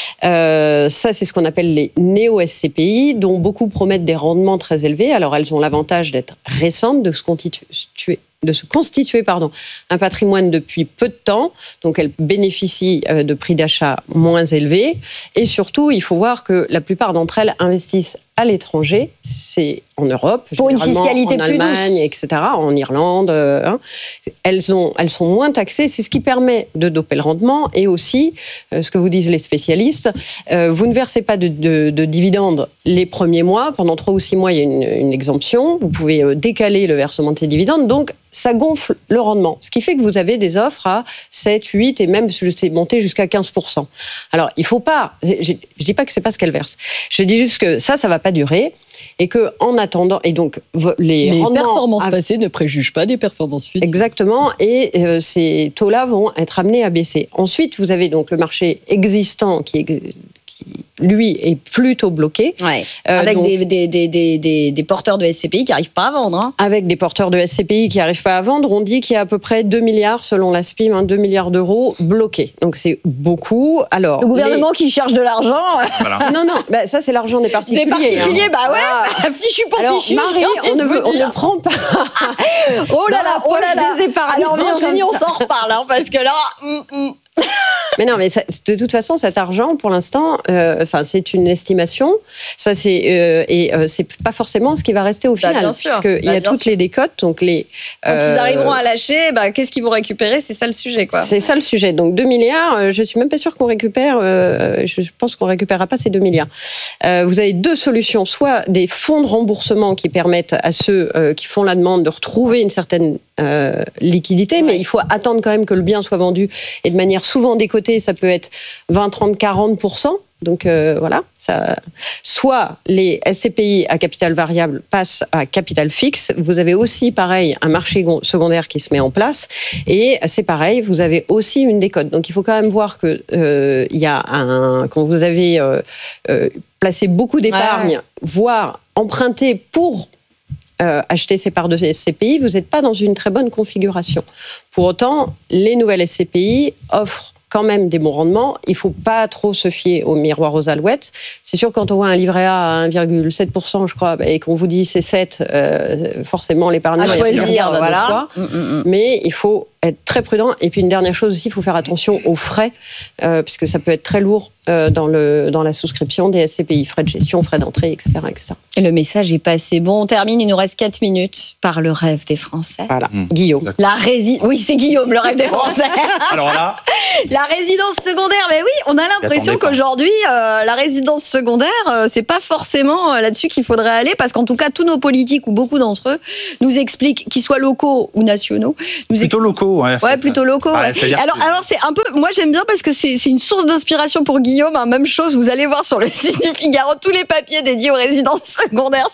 Euh, ça, c'est ce qu'on appelle les néo-S C P I, dont beaucoup promettent des rendements très élevés. Alors elles ont l'avantage d'être récentes, de se constituer de se constituer pardon, un patrimoine depuis peu de temps, donc elles bénéficient de prix d'achat moins élevés, et surtout, il faut voir que la plupart d'entre elles investissent à l'étranger, c'est en Europe, pour une fiscalité en plus Allemagne, douce. et cetera, en Irlande. Euh, hein. elles, ont, elles sont moins taxées, c'est ce qui permet de doper le rendement, et aussi, euh, ce que vous disent les spécialistes, euh, vous ne versez pas de, de, de dividendes les premiers mois, pendant trois ou six mois, il y a une, une exemption, vous pouvez euh, décaler le versement de ces dividendes, donc ça gonfle le rendement, ce qui fait que vous avez des offres à sept, huit et même c'est monté jusqu'à quinze pour cent. Alors, il ne faut pas, je ne dis pas que ce n'est pas ce qu'elles versent, je dis juste que ça, ça ne va pas durer et qu'en attendant, et donc les, les rendements performances à... passées ne préjugent pas des performances futures. Exactement, et euh, ces taux-là vont être amenés à baisser. Ensuite, vous avez donc le marché existant qui est... Qui, lui, est plutôt bloqué. Ouais. Euh, Avec donc- des, des, des, des, des, des porteurs de S C P I qui n'arrivent pas à vendre. Hein. Avec des porteurs de S C P I qui n'arrivent pas à vendre, on dit qu'il y a à peu près deux milliards, selon la S P I M, hein, deux milliards d'euros bloqués. Donc c'est beaucoup. Alors, Le gouvernement qui cherche de l'argent. Voilà. les- Non, non, bah, ça c'est l'argent des particuliers. Des particuliers, hein. bah ouais, Ah. fichu pour Alors, fichu. Marie, j'ai envie on de ne, vous veut- on dire. ne prend pas. Oh là dans là, la oh là poche là. des épargnants Alors Virginie, comme on ça. s'en reparle, hein, parce que là. hum, hum. Mais non, mais ça- de toute façon, cet argent, pour l'instant, euh, enfin, c'est une estimation. Ça, c'est euh, et euh, c'est pas forcément ce qui va rester au Bah, final, bien sûr. puisque il y Bah, a bien toutes sûr. les décotes, donc les. Quand ils euh, arriveront à lâcher, bah, qu'est-ce qu'ils vont récupérer? C'est ça le sujet, quoi. C'est ça le sujet. Donc deux milliards, euh, je suis même pas sûre qu'on récupère. euh, je pense qu'on récupérera pas ces deux milliards. Euh, vous avez deux solutions soit des fonds de remboursement qui permettent à ceux euh, qui font la demande de retrouver une certaine euh, liquidité, mais il faut attendre quand même que le bien soit vendu et de manière souvent décotée. Ça peut être vingt, trente, quarante pour cent. Donc euh, voilà, ça. Soit les S C P I à capital variable passent à capital fixe. Vous avez aussi, pareil, un marché gon- secondaire qui se met en place. Et c'est pareil, vous avez aussi une décote. Donc il faut quand même voir que euh, il y a un. Quand vous avez euh, euh, placé beaucoup d'épargne, Ouais. voire emprunté pour euh, acheter ces parts de S C P I, vous n'êtes pas dans une très bonne configuration. Pour autant, les nouvelles S C P I offrent quand même des bons rendements. Il ne faut pas trop se fier au miroir aux alouettes. C'est sûr, quand on voit un livret A à un virgule sept pour cent, je crois, et qu'on vous dit c'est sept, euh, forcément l'épargnant, À il y a choisir, plusieurs regardes à deux voilà. fois. Mm, mm, mm. Mais il faut être très prudent. Et puis une dernière chose aussi, il faut faire attention aux frais, euh, puisque ça peut être très lourd euh, dans, le, dans la souscription des S C P I, frais de gestion, frais d'entrée, et cetera, et cetera. Et le message est passé. Bon, on termine, il nous reste quatre minutes par le rêve des Français. Voilà, Mmh. Guillaume. La rési... Oui, c'est Guillaume, le rêve des Français. Alors là, La résidence secondaire, mais oui, on a l'impression Attendez pas. qu'aujourd'hui, euh, la résidence secondaire, euh, c'est pas forcément euh, là-dessus qu'il faudrait aller, parce qu'en tout cas, tous nos politiques, ou beaucoup d'entre eux, nous expliquent, qu'ils soient locaux ou nationaux, nous plutôt locaux. Ouais, Ouais, plutôt locaux. Ah, ouais. c'est-à-dire Alors, que- alors c'est un peu. Moi, j'aime bien parce que c'est c'est une source d'inspiration pour Guillaume. Hein, même chose, vous allez voir sur le site du Figaro tous les papiers dédiés aux résidences secondaires.